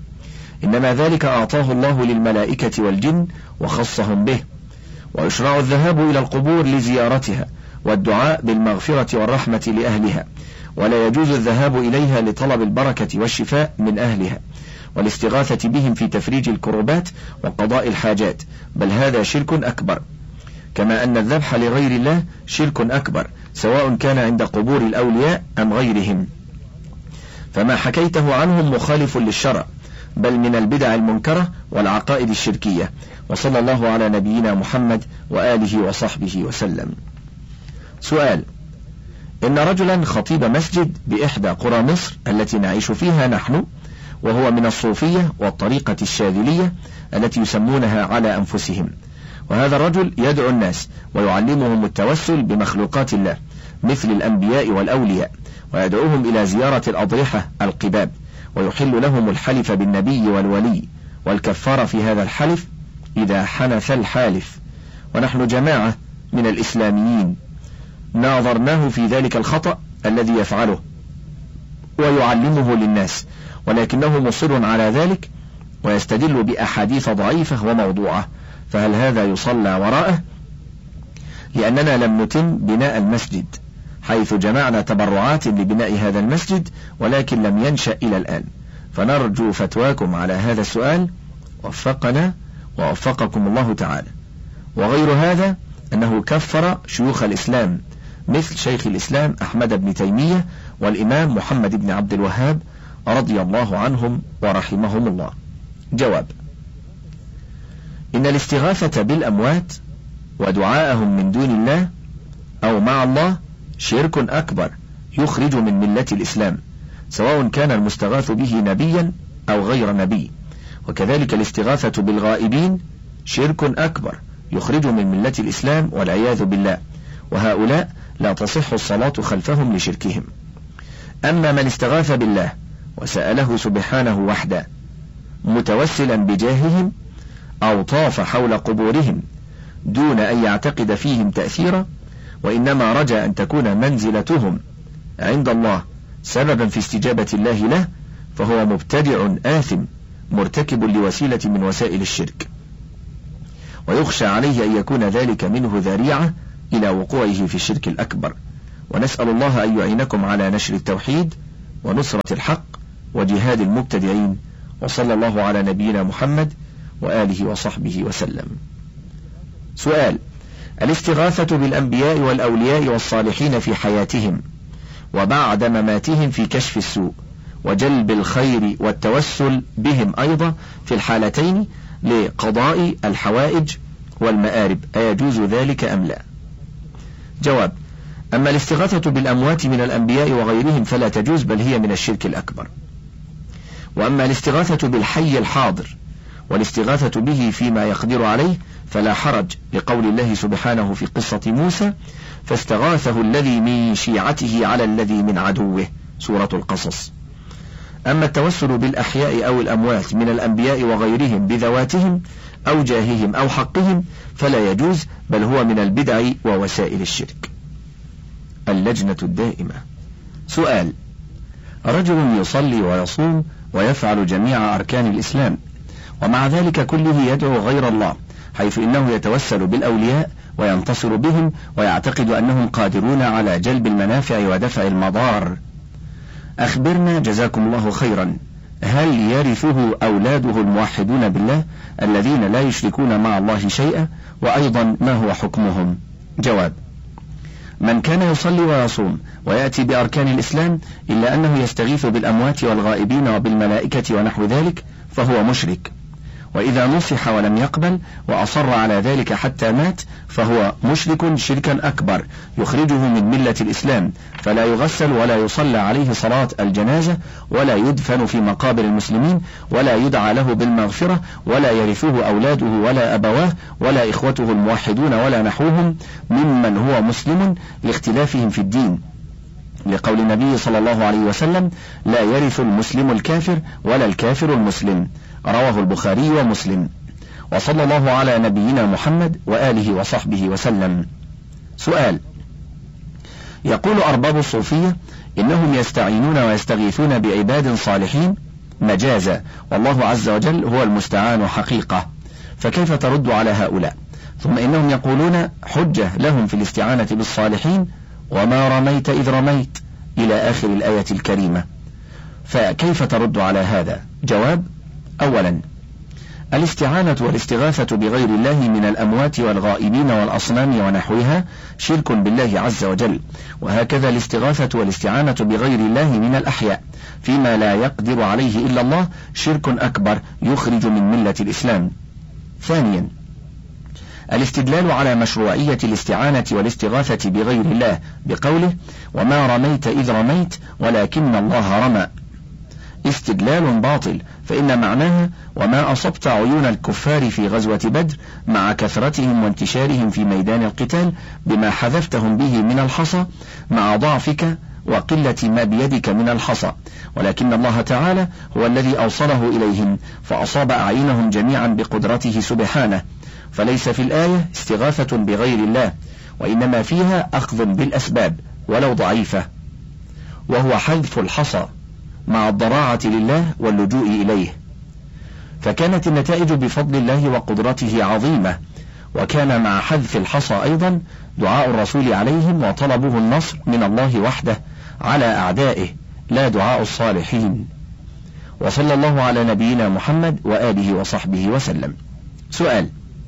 إنما ذلك أعطاه الله للملائكة والجن وخصهم به. ويشرع الذهاب إلى القبور لزيارتها والدعاء بالمغفرة والرحمة لأهلها، ولا يجوز الذهاب إليها لطلب البركة والشفاء من أهلها والاستغاثة بهم في تفريج الكربات وقضاء الحاجات، بل هذا شرك أكبر، كما أن الذبح لغير الله شرك أكبر سواء كان عند قبور الأولياء أم غيرهم. فما حكيته عنهم مخالف للشرع، بل من البدع المنكرة والعقائد الشركية. وصلى الله على نبينا محمد وآله وصحبه وسلم. سؤال: إن رجلا خطيب مسجد بإحدى قرى مصر التي نعيش فيها نحن، وهو من الصوفية والطريقة الشاذلية التي يسمونها على أنفسهم، وهذا الرجل يدعو الناس ويعلمهم التوسل بمخلوقات الله مثل الأنبياء والأولياء، ويدعوهم إلى زيارة الأضرحة القباب، ويحل لهم الحلف بالنبي والولي والكفار في هذا الحلف إذا حنث الحالف، ونحن جماعة من الإسلاميين ناظرناه في ذلك الخطأ الذي يفعله ويعلمه للناس، ولكنه مصر على ذلك ويستدل بأحاديث ضعيفة وموضوعة، فهل هذا يصلى وراءه؟ لأننا لم نتم بناء المسجد، حيث جمعنا تبرعات لبناء هذا المسجد ولكن لم ينشأ إلى الآن، فنرجو فتواكم على هذا السؤال، وفقنا ووفقكم الله تعالى. وغير هذا أنه كفر شيوخ الإسلام مثل شيخ الإسلام أحمد بن تيمية والإمام محمد بن عبد الوهاب رضي الله عنهم ورحمهم الله. جواب: إن الاستغاثة بالأموات ودعاءهم من دون الله أو مع الله شرك أكبر يخرج من ملة الإسلام، سواء كان المستغاث به نبيا أو غير نبي، وكذلك الاستغاثة بالغائبين شرك أكبر يخرج من ملة الإسلام والعياذ بالله، وهؤلاء لا تصح الصلاة خلفهم لشركهم. أما من استغاث بالله وسأله سبحانه وحده متوسلا بجاههم أو طاف حول قبورهم دون أن يعتقد فيهم تأثيرا، وإنما رجى أن تكون منزلتهم عند الله سببا في استجابة الله له، فهو مبتدع آثم مرتكب لوسيلة من وسائل الشرك، ويخشى عليه أن يكون ذلك منه ذريعة إلى وقوعه في الشرك الأكبر. ونسأل الله أن يعينكم على نشر التوحيد ونصرة الحق وجهاد المبتدعين، وصلى الله على نبينا محمد وآله وصحبه وسلم. سؤال: الاستغاثة بالأنبياء والأولياء والصالحين في حياتهم وبعد مماتهم في كشف السوء وجلب الخير والتوسل بهم أيضا في الحالتين لقضاء الحوائج والمآرب، أيجوز ذلك أم لا؟ جواب: أما الاستغاثة بالأموات من الأنبياء وغيرهم فلا تجوز، بل هي من الشرك الأكبر. وأما الاستغاثة بالحي الحاضر والاستغاثة به فيما يقدر عليه فلا حرج، لقول الله سبحانه في قصة موسى: فاستغاثه الذي من شيعته على الذي من عدوه، سورة القصص. أما التوسل بالأحياء أو الأموات من الأنبياء وغيرهم بذواتهم أو جاههم أو حقهم فلا يجوز، بل هو من البدع ووسائل الشرك. اللجنة الدائمة. سؤال: رجل يصلي ويصوم ويفعل جميع أركان الإسلام، ومع ذلك كله يدعو غير الله، حيث إنه يتوسل بالأولياء وينتصر بهم ويعتقد أنهم قادرون على جلب المنافع ودفع المضار. أخبرنا جزاكم الله خيرا، هل يرثه أولاده الموحدون بالله الذين لا يشركون مع الله شيئا؟ وأيضا ما هو حكمهم؟ جواب: من كان يصلي ويصوم ويأتي بأركان الإسلام إلا أنه يستغيث بالأموات والغائبين وبالملائكة ونحو ذلك فهو مشرك، وإذا نصح ولم يقبل وأصر على ذلك حتى مات فهو مشرك شركا أكبر يخرجه من ملة الإسلام، فلا يغسل ولا يصلى عليه صلاة الجنازة ولا يدفن في مقابر المسلمين ولا يدعى له بالمغفرة ولا يرثه أولاده ولا أبواه ولا إخوته الموحدون ولا نحوهم ممن هو مسلم لاختلافهم في الدين، لقول النبي صلى الله عليه وسلم: لا يرث المسلم الكافر ولا الكافر المسلم، رواه البخاري ومسلم. وصلى الله على نبينا محمد وآله وصحبه وسلم. سؤال: يقول أرباب الصوفية إنهم يستعينون ويستغيثون بعباد صالحين مجازا، والله عز وجل هو المستعان حقيقة، فكيف ترد على هؤلاء؟ ثم إنهم يقولون حجة لهم في الاستعانة بالصالحين: وما رميت إذ رميت، إلى آخر الآية الكريمة، فكيف ترد على هذا؟ جواب: أولا، الاستعانة والاستغاثة بغير الله من الأموات والغائبين والأصنام ونحوها شرك بالله عز وجل، وهكذا الاستغاثة والاستعانة بغير الله من الأحياء فيما لا يقدر عليه إلا الله شرك أكبر يخرج من ملة الإسلام. ثانيا، الاستدلال على مشروعية الاستعانة والاستغاثة بغير الله بقوله: وما رميت إذ رميت ولكن الله رمى، استدلال باطل، فإن معناها: وما أصبت عيون الكفار في غزوة بدر مع كثرتهم وانتشارهم في ميدان القتال بما حذفتهم به من الحصى مع ضعفك وقلة ما بيدك من الحصى، ولكن الله تعالى هو الذي أوصله إليهم فأصاب أعينهم جميعا بقدرته سبحانه، فليس في الآية استغاثة بغير الله، وإنما فيها أخذ بالأسباب ولو ضعيفة، وهو حذف الحصى مع الضراعة لله واللجوء إليه، فكانت النتائج بفضل الله وقدرته عظيمة. وكان مع حذف الحصى أيضا دعاء الرسول عليهم وطلبه النصر من الله وحده على أعدائه، لا دعاء الصالحين. وصلى الله على نبينا محمد وآله وصحبه وسلم. سؤال: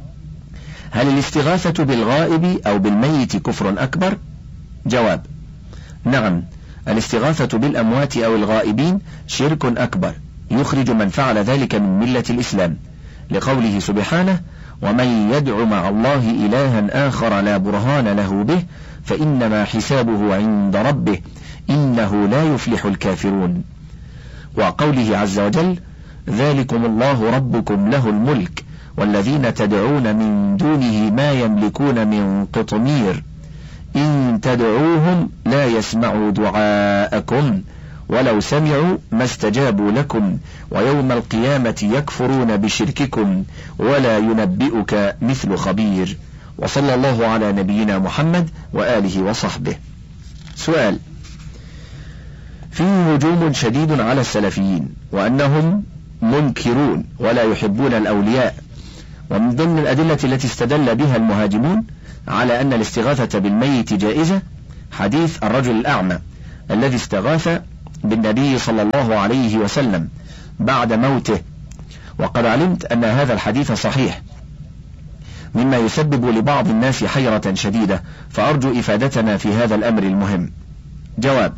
هل الاستغاثة بالغائب أو بالميت كفر أكبر؟ جواب: نعم، الاستغاثة بالأموات أو الغائبين شرك أكبر يخرج من فعل ذلك من ملة الإسلام، لقوله سبحانه: ومن يدع مع الله إلها آخر لا برهان له به فإنما حسابه عند ربه إنه لا يفلح الكافرون. وقوله عز وجل: ذلكم الله ربكم له الملك والذين تدعون من دونه ما يملكون من قطمير إن تدعوهم لا يسمعوا دعاءكم ولو سمعوا ما استجابوا لكم ويوم القيامة يكفرون بشرككم ولا ينبئك مثل خبير. وصلى الله على نبينا محمد وآله وصحبه. سؤال: فيه هجوم شديد على السلفيين وأنهم منكرون ولا يحبون الأولياء. ومن ضمن الأدلة التي استدل بها المهاجمون على أن الاستغاثة بالميت جائزة حديث الرجل الأعمى الذي استغاث بالنبي صلى الله عليه وسلم بعد موته، وقد علمت أن هذا الحديث صحيح، مما يسبب لبعض الناس حيرة شديدة، فأرجو إفادتنا في هذا الأمر المهم. جواب: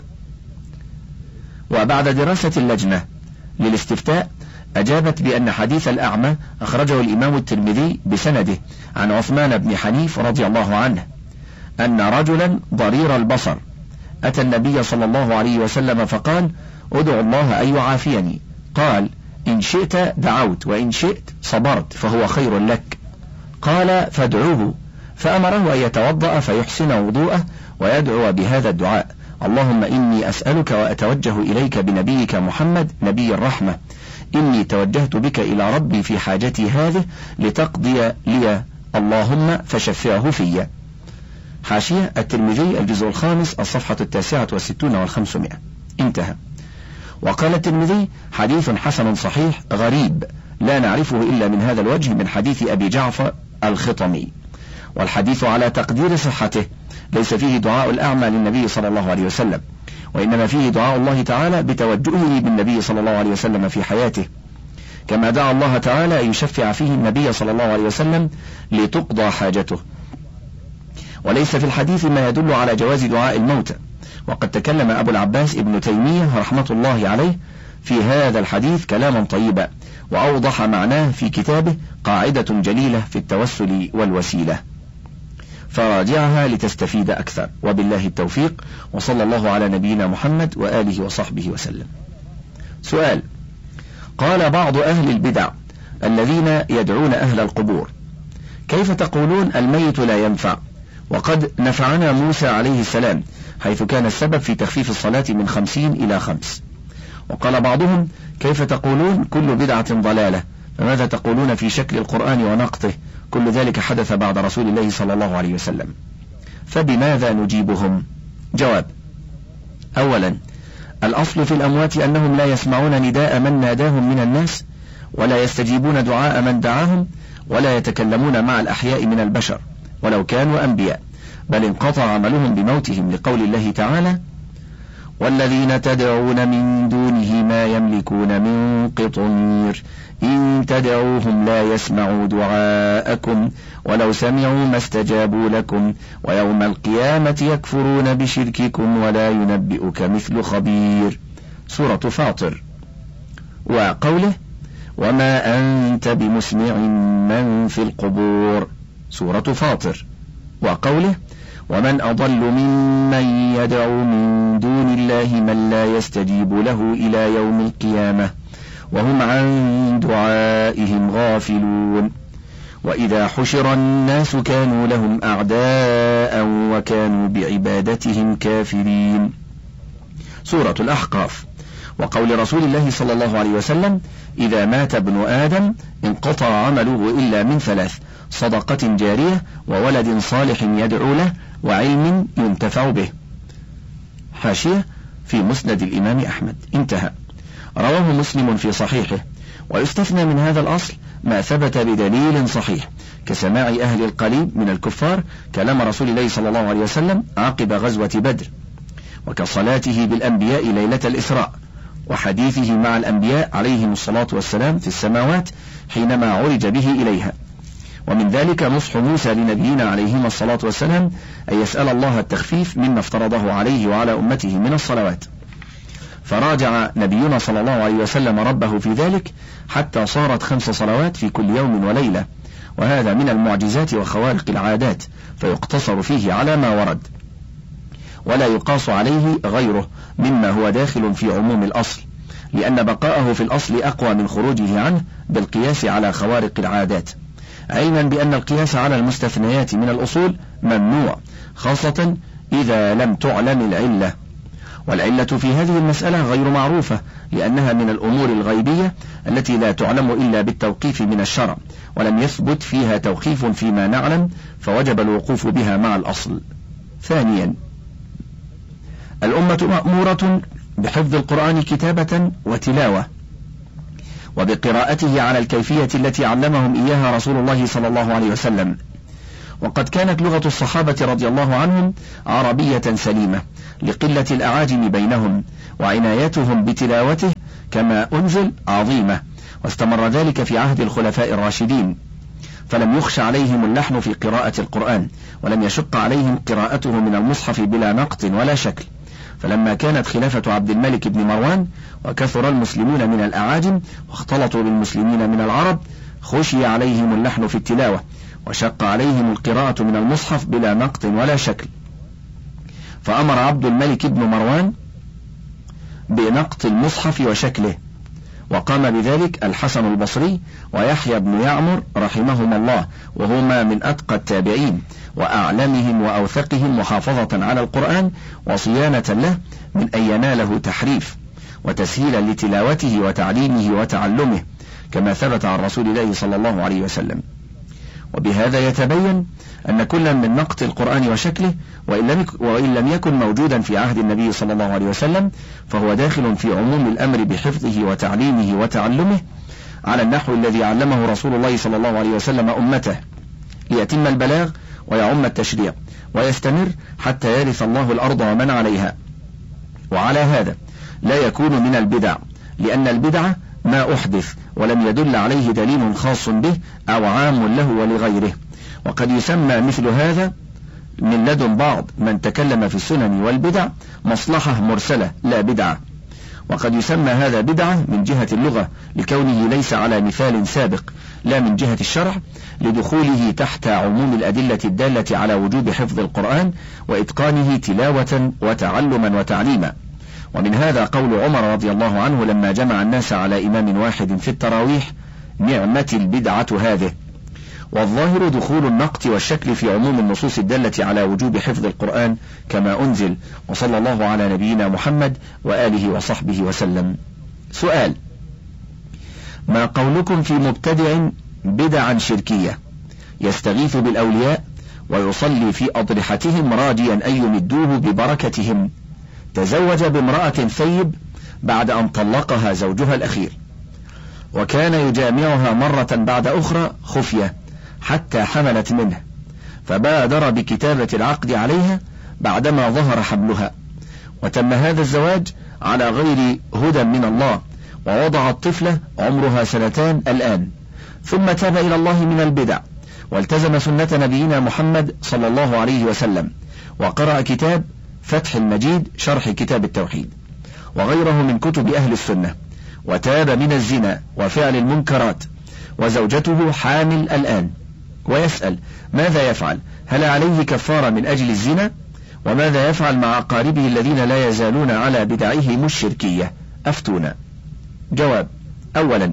وبعد دراسة اللجنة للاستفتاء أجابت بأن حديث الأعمى أخرجه الإمام الترمذي بسنده عن عثمان بن حنيف رضي الله عنه أن رجلا ضرير البصر أتى النبي صلى الله عليه وسلم فقال: ادعو الله أن يعافيني. قال: إن شئت دعوت وإن شئت صبرت فهو خير لك. قال: فادعوه. فأمره أن يتوضأ فيحسن وضوءه ويدعو بهذا الدعاء: اللهم إني أسألك وأتوجه إليك بنبيك محمد نبي الرحمة، إني توجهت بك إلى ربي في حاجتي هذه لتقضي لي، اللهم فشفعه في. حاشية الترمذي الجزء الخامس الصفحة التاسعة والستون والخمسمائة. انتهى. وقال الترمذي: حديث حسن صحيح غريب لا نعرفه إلا من هذا الوجه من حديث أبي جعفر الخطمي. والحديث على تقدير صحته ليس فيه دعاء الأعمى للنبي صلى الله عليه وسلم، وإنما فيه دعاء الله تعالى بتوجهه بالنبي صلى الله عليه وسلم في حياته، كما دعا الله تعالى أن يشفع فيه النبي صلى الله عليه وسلم لتقضى حاجته. وليس في الحديث ما يدل على جواز دعاء الموتى، وقد تكلم أبو العباس ابن تيمية رحمة الله عليه في هذا الحديث كلاما طيبا، وأوضح معناه في كتابه قاعدة جليلة في التوسل والوسيلة، فراجعها لتستفيد أكثر. وبالله التوفيق، وصلى الله على نبينا محمد وآله وصحبه وسلم. سؤال: قال بعض أهل البدع الذين يدعون أهل القبور: كيف تقولون الميت لا ينفع وقد نفعنا موسى عليه السلام حيث كان السبب في تخفيف الصلاة من خمسين إلى خمس؟ وقال بعضهم: كيف تقولون كل بدعة ضلالة، فماذا تقولون في شكل القرآن ونقطه؟ كل ذلك حدث بعد رسول الله صلى الله عليه وسلم. فبماذا نجيبهم؟ جواب: أولا، الأصل في الأموات أنهم لا يسمعون نداء من ناداهم من الناس، ولا يستجيبون دعاء من دعاهم، ولا يتكلمون مع الأحياء من البشر ولو كانوا أنبياء، بل انقطع عملهم بموتهم، لقول الله تعالى: والذين تدعون من دونه ما يملكون من قطمير إن تدعوهم لا يسمعوا دعاءكم ولو سمعوا ما استجابوا لكم ويوم القيامة يكفرون بشرككم ولا ينبئك مثل خبير. سورة فاطر. وقوله: وما أنت بمسمع من في القبور. سورة فاطر. وقوله: ومن أضل ممن يدعو من دون الله من لا يستجيب له إلى يوم القيامة وهم عن دعائهم غافلون. وإذا حشر الناس كانوا لهم أعداء وكانوا بعبادتهم كافرين. سورة الأحقاف. وقول رسول الله صلى الله عليه وسلم: إذا مات ابن آدم انقطع عمله إلا من ثلاث: صدقة جارية وولد صالح يدعو له وعلم ينتفع به. حاشية في مسند الإمام أحمد. انتهى. رواه مسلم في صحيحه. ويستثنى من هذا الأصل ما ثبت بدليل صحيح كسماع أهل القليب من الكفار كلام رسول الله صلى الله عليه وسلم عقب غزوة بدر، وكصلاته بالأنبياء ليلة الإسراء، وحديثه مع الأنبياء عليهم الصلاة والسلام في السماوات حينما عرج به إليها. ومن ذلك نصح موسى لنبينا عليهما الصلاة والسلام أن يسأل الله التخفيف مما افترضه عليه وعلى أمته من الصلوات، فراجع نبينا صلى الله عليه وسلم ربه في ذلك حتى صارت خمس صلوات في كل يوم وليلة، وهذا من المعجزات وخوارق العادات، فيقتصر فيه على ما ورد ولا يقاس عليه غيره مما هو داخل في عموم الأصل، لأن بقاءه في الأصل أقوى من خروجه عنه بالقياس على خوارق العادات، علما بأن القياس على المستثنيات من الأصول ممنوع، خاصة إذا لم تعلم العلة. والعلة في هذه المسألة غير معروفة، لأنها من الأمور الغيبية التي لا تعلم إلا بالتوقيف من الشرع، ولم يثبت فيها توقيف فيما نعلم، فوجب الوقوف بها مع الأصل. ثانيا، الأمة مأمورة بحفظ القرآن كتابة وتلاوة، وبقراءته على الكيفية التي علمهم إياها رسول الله صلى الله عليه وسلم. وقد كانت لغة الصحابة رضي الله عنهم عربية سليمة لقلة الأعاجم بينهم، وعنايتهم بتلاوته كما أنزل عظيمة، واستمر ذلك في عهد الخلفاء الراشدين، فلم يخش عليهم اللحن في قراءة القرآن، ولم يشق عليهم قراءته من المصحف بلا نقط ولا شكل. فلما كانت خلافة عبد الملك بن مروان وكثر المسلمون من الأعاجم واختلطوا بالمسلمين من العرب، خشي عليهم اللحن في التلاوة، وشق عليهم القراءة من المصحف بلا نقط ولا شكل، فأمر عبد الملك بن مروان بنقط المصحف وشكله، وقام بذلك الحسن البصري ويحيى بن يعمر رحمهما الله، وهما من أتقى التابعين وأعلمهم وأوثقهم محافظة على القرآن وصيانة له من أن يناله تحريف، وتسهيلا لتلاوته وتعليمه وتعلمه، كما ثبت عن رسول الله صلى الله عليه وسلم. وبهذا يتبين أن كلا من نقط القرآن وشكله وإن لم يكن موجودا في عهد النبي صلى الله عليه وسلم فهو داخل في عموم الأمر بحفظه وتعليمه وتعلمه على النحو الذي علمه رسول الله صلى الله عليه وسلم أمته، ليتم البلاغ ويعم التشريع ويستمر حتى يرث الله الأرض ومن عليها. وعلى هذا لا يكون من البدع، لأن البدعة ما أحدث ولم يدل عليه دليل خاص به أو عام له ولغيره، وقد يسمى مثل هذا من لدن بعض من تكلم في السنن والبدع مصلحة مرسلة لا بدعة، وقد يسمى هذا بدعة من جهة اللغة لكونه ليس على مثال سابق، لا من جهة الشرع لدخوله تحت عموم الأدلة الدالة على وجوب حفظ القرآن وإتقانه تلاوة وتعلما وتعليما. ومن هذا قول عمر رضي الله عنه لما جمع الناس على إمام واحد في التراويح: نعمة البدعة هذه. والظاهر دخول النقط والشكل في عموم النصوص الدالة على وجوب حفظ القرآن كما أنزل، وصلى الله على نبينا محمد وآله وصحبه وسلم. سؤال: ما قولكم في مبتدع بدعا شركية يستغيث بالأولياء ويصلي في أضرحتهم راجيا أن يمدوه ببركتهم، تزوج بامرأة ثيب بعد أن طلقها زوجها الأخير، وكان يجامعها مرة بعد أخرى خفية حتى حملت منه، فبادر بكتابة العقد عليها بعدما ظهر حملها، وتم هذا الزواج على غير هدى من الله، ووضع الطفلة عمرها سنتان الآن، ثم تاب إلى الله من البدع والتزم سنة نبينا محمد صلى الله عليه وسلم، وقرأ كتاب فتح المجيد شرح كتاب التوحيد وغيره من كتب أهل السنة، وتاب من الزنا وفعل المنكرات، وزوجته حامل الآن، ويسأل: ماذا يفعل؟ هل عليه كفارة من أجل الزنا؟ وماذا يفعل مع أقاربه الذين لا يزالون على بدعهم الشركية؟ أفتونا. جواب: أولا،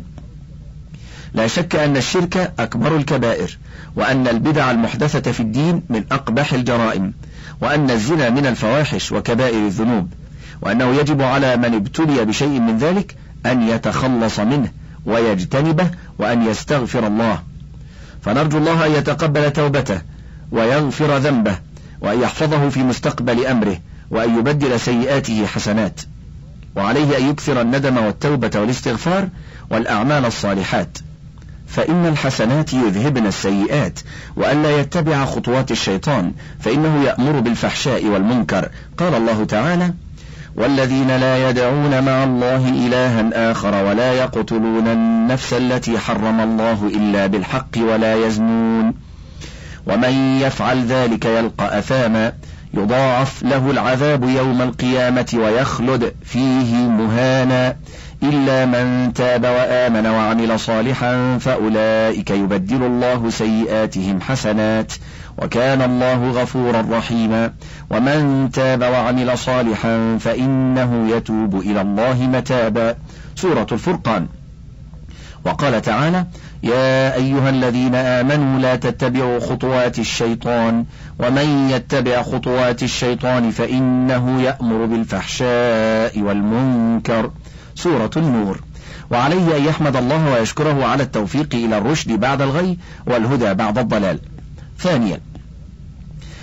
لا شك أن الشرك أكبر الكبائر، وأن البدع المحدثة في الدين من أقبح الجرائم، وأن الزنا من الفواحش وكبائر الذنوب، وأنه يجب على من ابتلي بشيء من ذلك أن يتخلص منه ويجتنبه وأن يستغفر الله، فنرجو الله أن يتقبل توبته ويغفر ذنبه وأن يحفظه في مستقبل أمره وأن يبدل سيئاته حسنات، وعليه أن يكثر الندم والتوبة والاستغفار والأعمال الصالحات، فإن الحسنات يذهبن السيئات، وأن لا يتبع خطوات الشيطان فإنه يأمر بالفحشاء والمنكر. قال الله تعالى: والذين لا يدعون مع الله إلها آخر ولا يقتلون النفس التي حرم الله إلا بالحق ولا يزنون ومن يفعل ذلك يلقى أثاما يضاعف له العذاب يوم القيامة ويخلد فيه مهانا إلا من تاب وآمن وعمل صالحا فأولئك يبدل الله سيئاتهم حسنات وكان الله غفورا رحيما ومن تاب وعمل صالحا فإنه يتوب إلى الله متابا. سورة الفرقان. وقال تعالى: يا أيها الذين آمنوا لا تتبعوا خطوات الشيطان ومن يتبع خطوات الشيطان فإنه يأمر بالفحشاء والمنكر. سورة النور. وعليه أن يحمد الله ويشكره على التوفيق إلى الرشد بعد الغي والهدى بعد الضلال. ثانيا،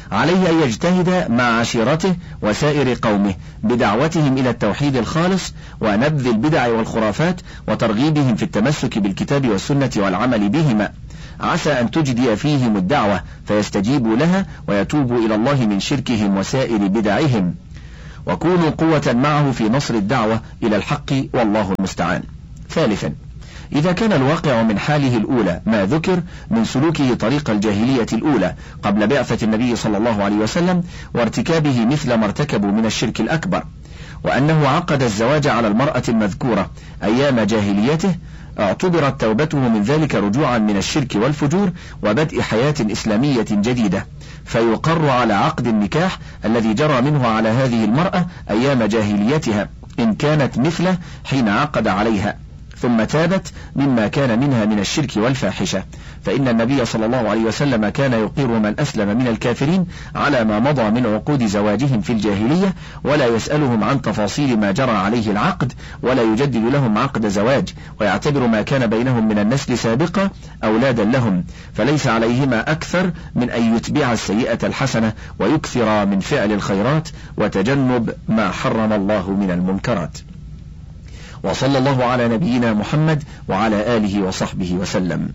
عليه أن يجتهد مع عشيرته وسائر قومه بدعوتهم إلى التوحيد الخالص ونبذ البدع والخرافات وترغيبهم في التمسك بالكتاب والسنة والعمل بهما، عسى أن تجدي فيهم الدعوة فيستجيبوا لها ويتوبوا إلى الله من شركهم وسائر بدعهم، وكونوا قوة معه في نصر الدعوة إلى الحق والله المستعان. ثالثا، إذا كان الواقع من حاله الأولى ما ذكر من سلوكه طريق الجاهلية الأولى قبل بعثة النبي صلى الله عليه وسلم وارتكابه مثل ما ارتكبوا من الشرك الأكبر، وأنه عقد الزواج على المرأة المذكورة أيام جاهليته، اعتبرت توبته من ذلك رجوعا من الشرك والفجور وبدء حياة إسلامية جديدة، فيقر على عقد النكاح الذي جرى منه على هذه المرأة أيام جاهليتها إن كانت مثله حين عقد عليها، ثم تابت مما كان منها من الشرك والفاحشة، فإن النبي صلى الله عليه وسلم كان يقر من أسلم من الكافرين على ما مضى من عقود زواجهم في الجاهلية، ولا يسألهم عن تفاصيل ما جرى عليه العقد، ولا يجدد لهم عقد زواج، ويعتبر ما كان بينهم من النسل سابقة أولادا لهم، فليس عليهما أكثر من أن يتبع السيئة الحسنة ويكثر من فعل الخيرات وتجنب ما حرم الله من المنكرات. وصلى الله على نبينا محمد وعلى آله وصحبه وسلم.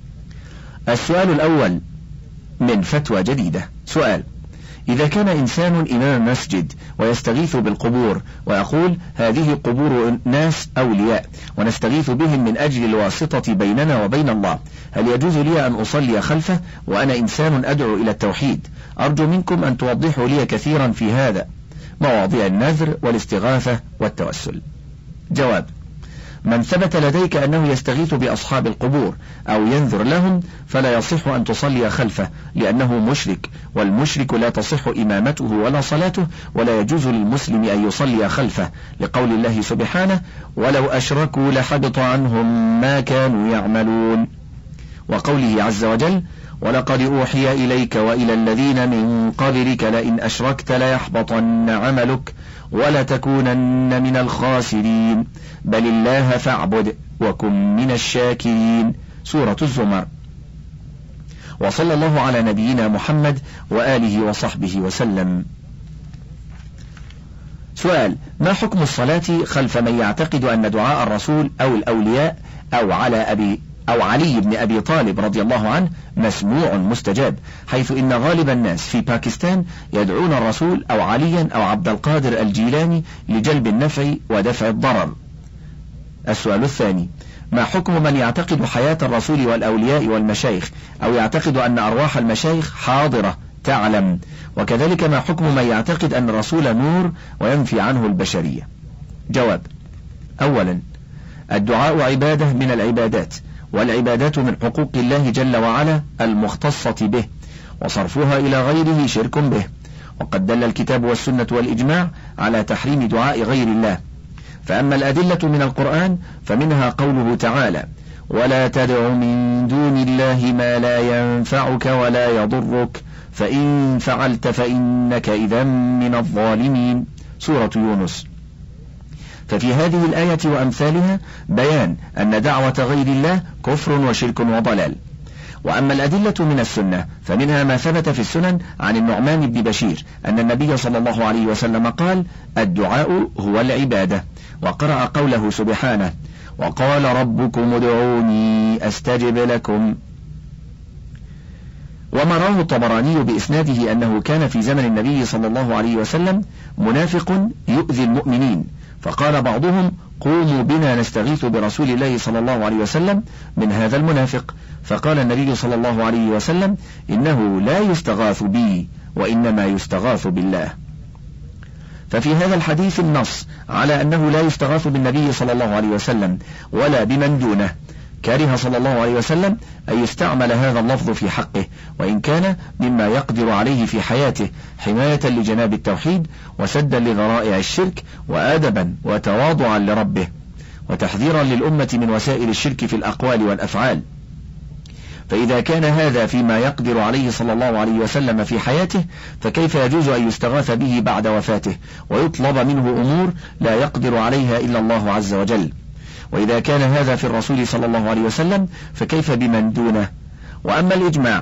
السؤال الأول من فتوى جديدة. سؤال: إذا كان إنسان إمام مسجد ويستغيث بالقبور ويقول هذه قبور ناس أولياء ونستغيث بهم من أجل الواسطة بيننا وبين الله، هل يجوز لي أن أصلي خلفه وأنا إنسان أدعو إلى التوحيد؟ أرجو منكم أن توضحوا لي كثيرا في هذا، مواضيع النذر والاستغاثة والتوسل. جواب: من ثبت لديك أنه يستغيث بأصحاب القبور أو ينذر لهم فلا يصح أن تصلي خلفه لأنه مشرك، والمشرك لا تصح إمامته ولا صلاته، ولا يجوز للمسلم أن يصلي خلفه، لقول الله سبحانه: ولو أشركوا لحبط عنهم ما كانوا يعملون، وقوله عز وجل: ولقد أوحي إليك وإلى الذين من قبلك لئن أشركت ليحبطن عملك ولتكونن من الخاسرين بل الله فاعبد وكن من الشاكرين. سورة الزمر. وصلى الله على نبينا محمد وآله وصحبه وسلم. سؤال: ما حكم الصلاة خلف من يعتقد أن دعاء الرسول أو الأولياء أو على أبي أو علي بن أبي طالب رضي الله عنه مسموع مستجاب، حيث إن غالب الناس في باكستان يدعون الرسول أو عليا أو عبد القادر الجيلاني لجلب النفع ودفع الضرر؟ السؤال الثاني: ما حكم من يعتقد حياة الرسول والأولياء والمشايخ أو يعتقد أن أرواح المشايخ حاضرة تعلم؟ وكذلك ما حكم من يعتقد أن الرسول نور وينفي عنه البشرية؟ جواب: أولا، الدعاء عبادة من العبادات، والعبادات من حقوق الله جل وعلا المختصة به، وصرفها إلى غيره شرك به، وقد دل الكتاب والسنة والإجماع على تحريم دعاء غير الله. فأما الأدلة من القرآن فمنها قوله تعالى: ولا تدع من دون الله ما لا ينفعك ولا يضرك فإن فعلت فإنك إذا من الظالمين. سورة يونس. ففي هذه الآية وأمثالها بيان أن دعوة غير الله كفر وشرك وضلال. وأما الأدلة من السنة فمنها ما ثبت في السنن عن النعمان بن بشير أن النبي صلى الله عليه وسلم قال: الدعاء هو العبادة، وقرأ قوله سبحانه: وقال ربكم ادعوني أستجب لكم. وما رواه الطبراني بإسناده أنه كان في زمن النبي صلى الله عليه وسلم منافق يؤذي المؤمنين، فقال بعضهم: قوموا بنا نستغيث برسول الله صلى الله عليه وسلم من هذا المنافق، فقال النبي صلى الله عليه وسلم: إنه لا يستغاث بي وإنما يستغاث بالله. ففي هذا الحديث النص على أنه لا يستغاث بالنبي صلى الله عليه وسلم ولا بمن دونه. كره صلى الله عليه وسلم أن يستعمل هذا اللفظ في حقه، وإن كان مما يقدر عليه في حياته حماية لجناب التوحيد وسدا لذرائع الشرك وأدبا وتواضعا لربه وتحذيرا للأمة من وسائل الشرك في الأقوال والأفعال. فإذا كان هذا فيما يقدر عليه صلى الله عليه وسلم في حياته، فكيف يجوز أن يستغاث به بعد وفاته ويطلب منه أمور لا يقدر عليها إلا الله عز وجل؟ وإذا كان هذا في الرسول صلى الله عليه وسلم فكيف بمن دونه؟ وأما الإجماع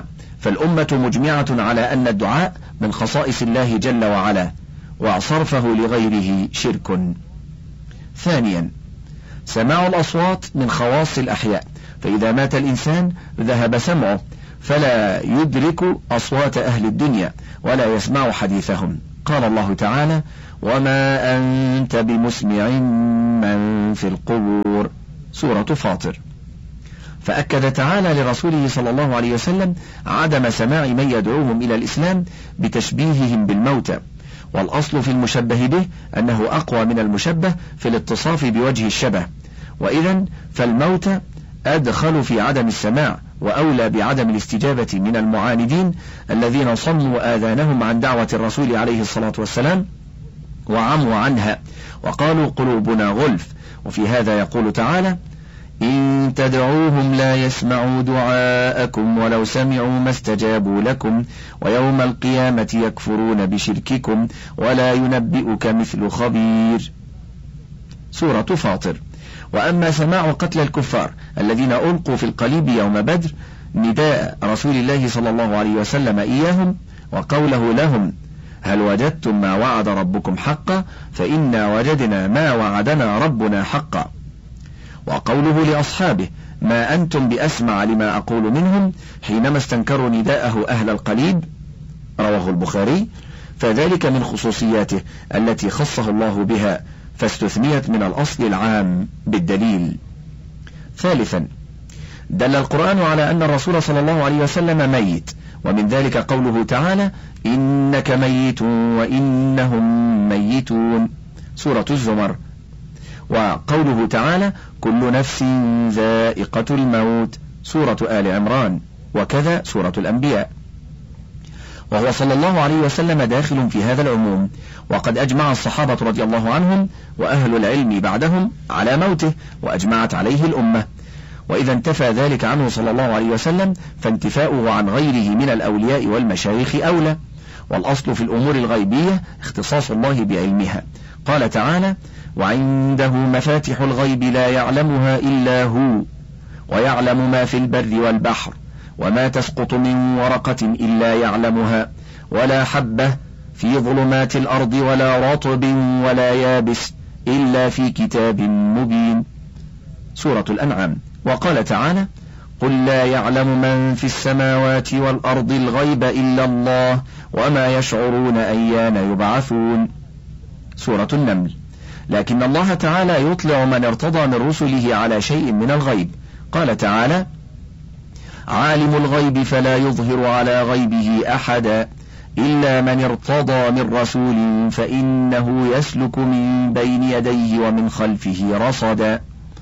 فالأمة مجمعة على أن الدعاء من خصائص الله جل وعلا، وصرفه لغيره شرك. ثانيا، سماع الأصوات من خواص الأحياء، فإذا مات الإنسان ذهب سمعه فلا يدرك أصوات أهل الدنيا ولا يسمع حديثهم. قال الله تعالى: وما أنت بمسمع من في القبور، سورة فاطر. فأكد تعالى لرسوله صلى الله عليه وسلم عدم سماع من يدعوهم إلى الإسلام بتشبيههم بالموتى، والأصل في المشبه به أنه أقوى من المشبه في الاتصاف بوجه الشبه، وإذن فالموتى أدخل في عدم السماع وأولى بعدم الاستجابة من المعاندين الذين صموا آذانهم عن دعوة الرسول عليه الصلاة والسلام وعموا عنها وقالوا قلوبنا غلف. وفي هذا يقول تعالى: إن تدعوهم لا يسمعوا دعاءكم ولو سمعوا ما استجابوا لكم ويوم القيامة يكفرون بشرككم ولا ينبئك مثل خبير، سورة فاطر. وأما سماع قتل الكفار الذين ألقوا في القليب يوم بدر نداء رسول الله صلى الله عليه وسلم إياهم وقوله لهم: هل وجدتم ما وعد ربكم حقا فإنا وجدنا ما وعدنا ربنا حقا، وقوله لأصحابه: ما أنتم بأسمع لما أقول منهم حينما استنكروا نداءه أهل القليب، رواه البخاري، فذلك من خصوصياته التي خصه الله بها فاستثنيت من الأصل العام بالدليل. ثالثا، دل القرآن على أن الرسول صلى الله عليه وسلم ميت، ومن ذلك قوله تعالى: إنك ميت وإنهم ميتون، سورة الزمر، وقوله تعالى: كل نفس ذائقة الموت، سورة آل عمران، وكذا سورة الأنبياء. وهو صلى الله عليه وسلم داخل في هذا العموم، وقد أجمع الصحابة رضي الله عنهم وأهل العلم بعدهم على موته، وأجمعت عليه الأمة. وإذا انتفى ذلك عنه صلى الله عليه وسلم فانتفاؤه عن غيره من الأولياء والمشايخ أولى، والأصل في الأمور الغيبية اختصاص الله بعلمها. قال تعالى: وعنده مفاتح الغيب لا يعلمها إلا هو ويعلم ما في البر والبحر وما تسقط من ورقة إلا يعلمها ولا حبة في ظلمات الأرض ولا رطب ولا يابس إلا في كتاب مبين، سورة الأنعام. وقال تعالى: قل لا يعلم من في السماوات والأرض الغيب إلا الله وما يشعرون أيان يبعثون، سورة النمل. لكن الله تعالى يطلع من ارتضى من رسله على شيء من الغيب. قال تعالى: عالم الغيب فلا يظهر على غيبه أحدا إلا من ارتضى من رسول فإنه يسلك من بين يديه ومن خلفه رصدا،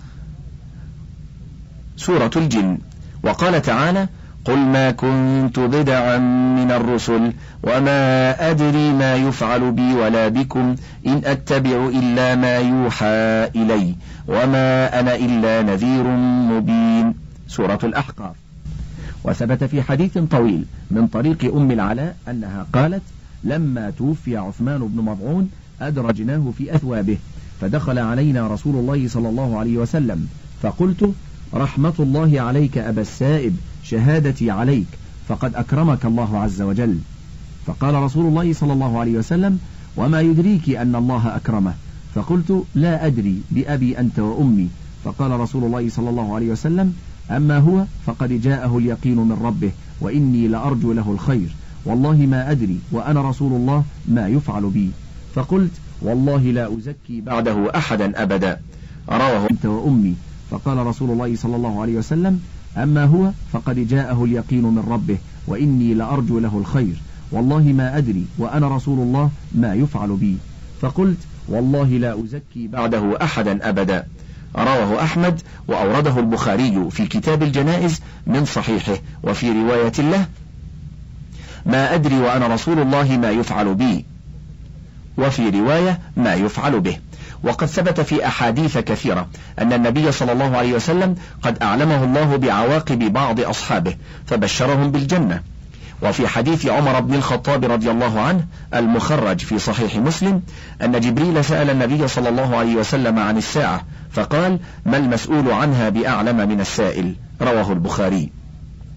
سورة الجن. وقال تعالى: قل ما كنت بدعا من الرسل وما أدري ما يفعل بي ولا بكم إن أتبع إلا ما يوحى إلي وما أنا إلا نذير مبين، سورة الأحقاف. وثبت في حديث طويل من طريق أم العلاء أنها قالت: لما توفي عثمان بن مضعون أدرجناه في أثوابه فدخل علينا رسول الله صلى الله عليه وسلم فقلت: رحمة الله عليك أبا السائب، شهادتي عليك فقد أكرمك الله عز وجل. فقال رسول الله صلى الله عليه وسلم: وما يدريك أن الله أكرمه؟ فقلت: لا أدري، بأبي أنت وأمي. فقال رسول الله صلى الله عليه وسلم: أما هو فقد جاءه اليقين من ربه وإني لأرجو له الخير، والله ما أدري وأنا رسول الله ما يفعل بي. فقلت: والله لا أزكي بعده أحدا أبدا، رواه أنت وأمي. فقال رسول الله صلى الله عليه وسلم: أما هو فقد جاءه اليقين من ربه وإني لأرجو له الخير، والله ما أدري وأنا رسول الله ما يفعل بي. فقلت: والله لا أزكي بعده أحدا أبدا، رواه أحمد وأورده البخاري في كتاب الجنائز من صحيحه. وفي رواية له: ما أدري وأنا رسول الله ما يفعل بي، وفي رواية ما يفعل به. وقد ثبت في أحاديث كثيرة أن النبي صلى الله عليه وسلم قد أعلمه الله بعواقب بعض أصحابه فبشرهم بالجنة. وفي حديث عمر بن الخطاب رضي الله عنه المخرج في صحيح مسلم أن جبريل سأل النبي صلى الله عليه وسلم عن الساعة فقال: ما المسؤول عنها بأعلم من السائل، رواه البخاري.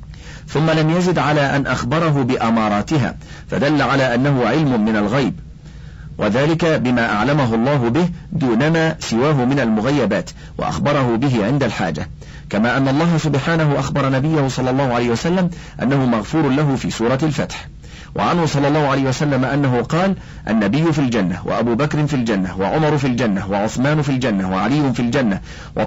ثم لم يزد على أن أخبره بأماراتها، فدل على أنه علم من الغيب، وذلك بما أعلمه الله به دونما سواه من المغيبات، وأخبره به عند الحاجة، كما أن الله سبحانه أخبر نبيه صلى الله عليه وسلم أنه مغفور له في سورة الفتح. وعنه صلى الله عليه وسلم أنه قال: النبي في الجنة، وأبو بكر في الجنة، وعمر في الجنة، وعثمان في الجنة، وعلي في الجنة،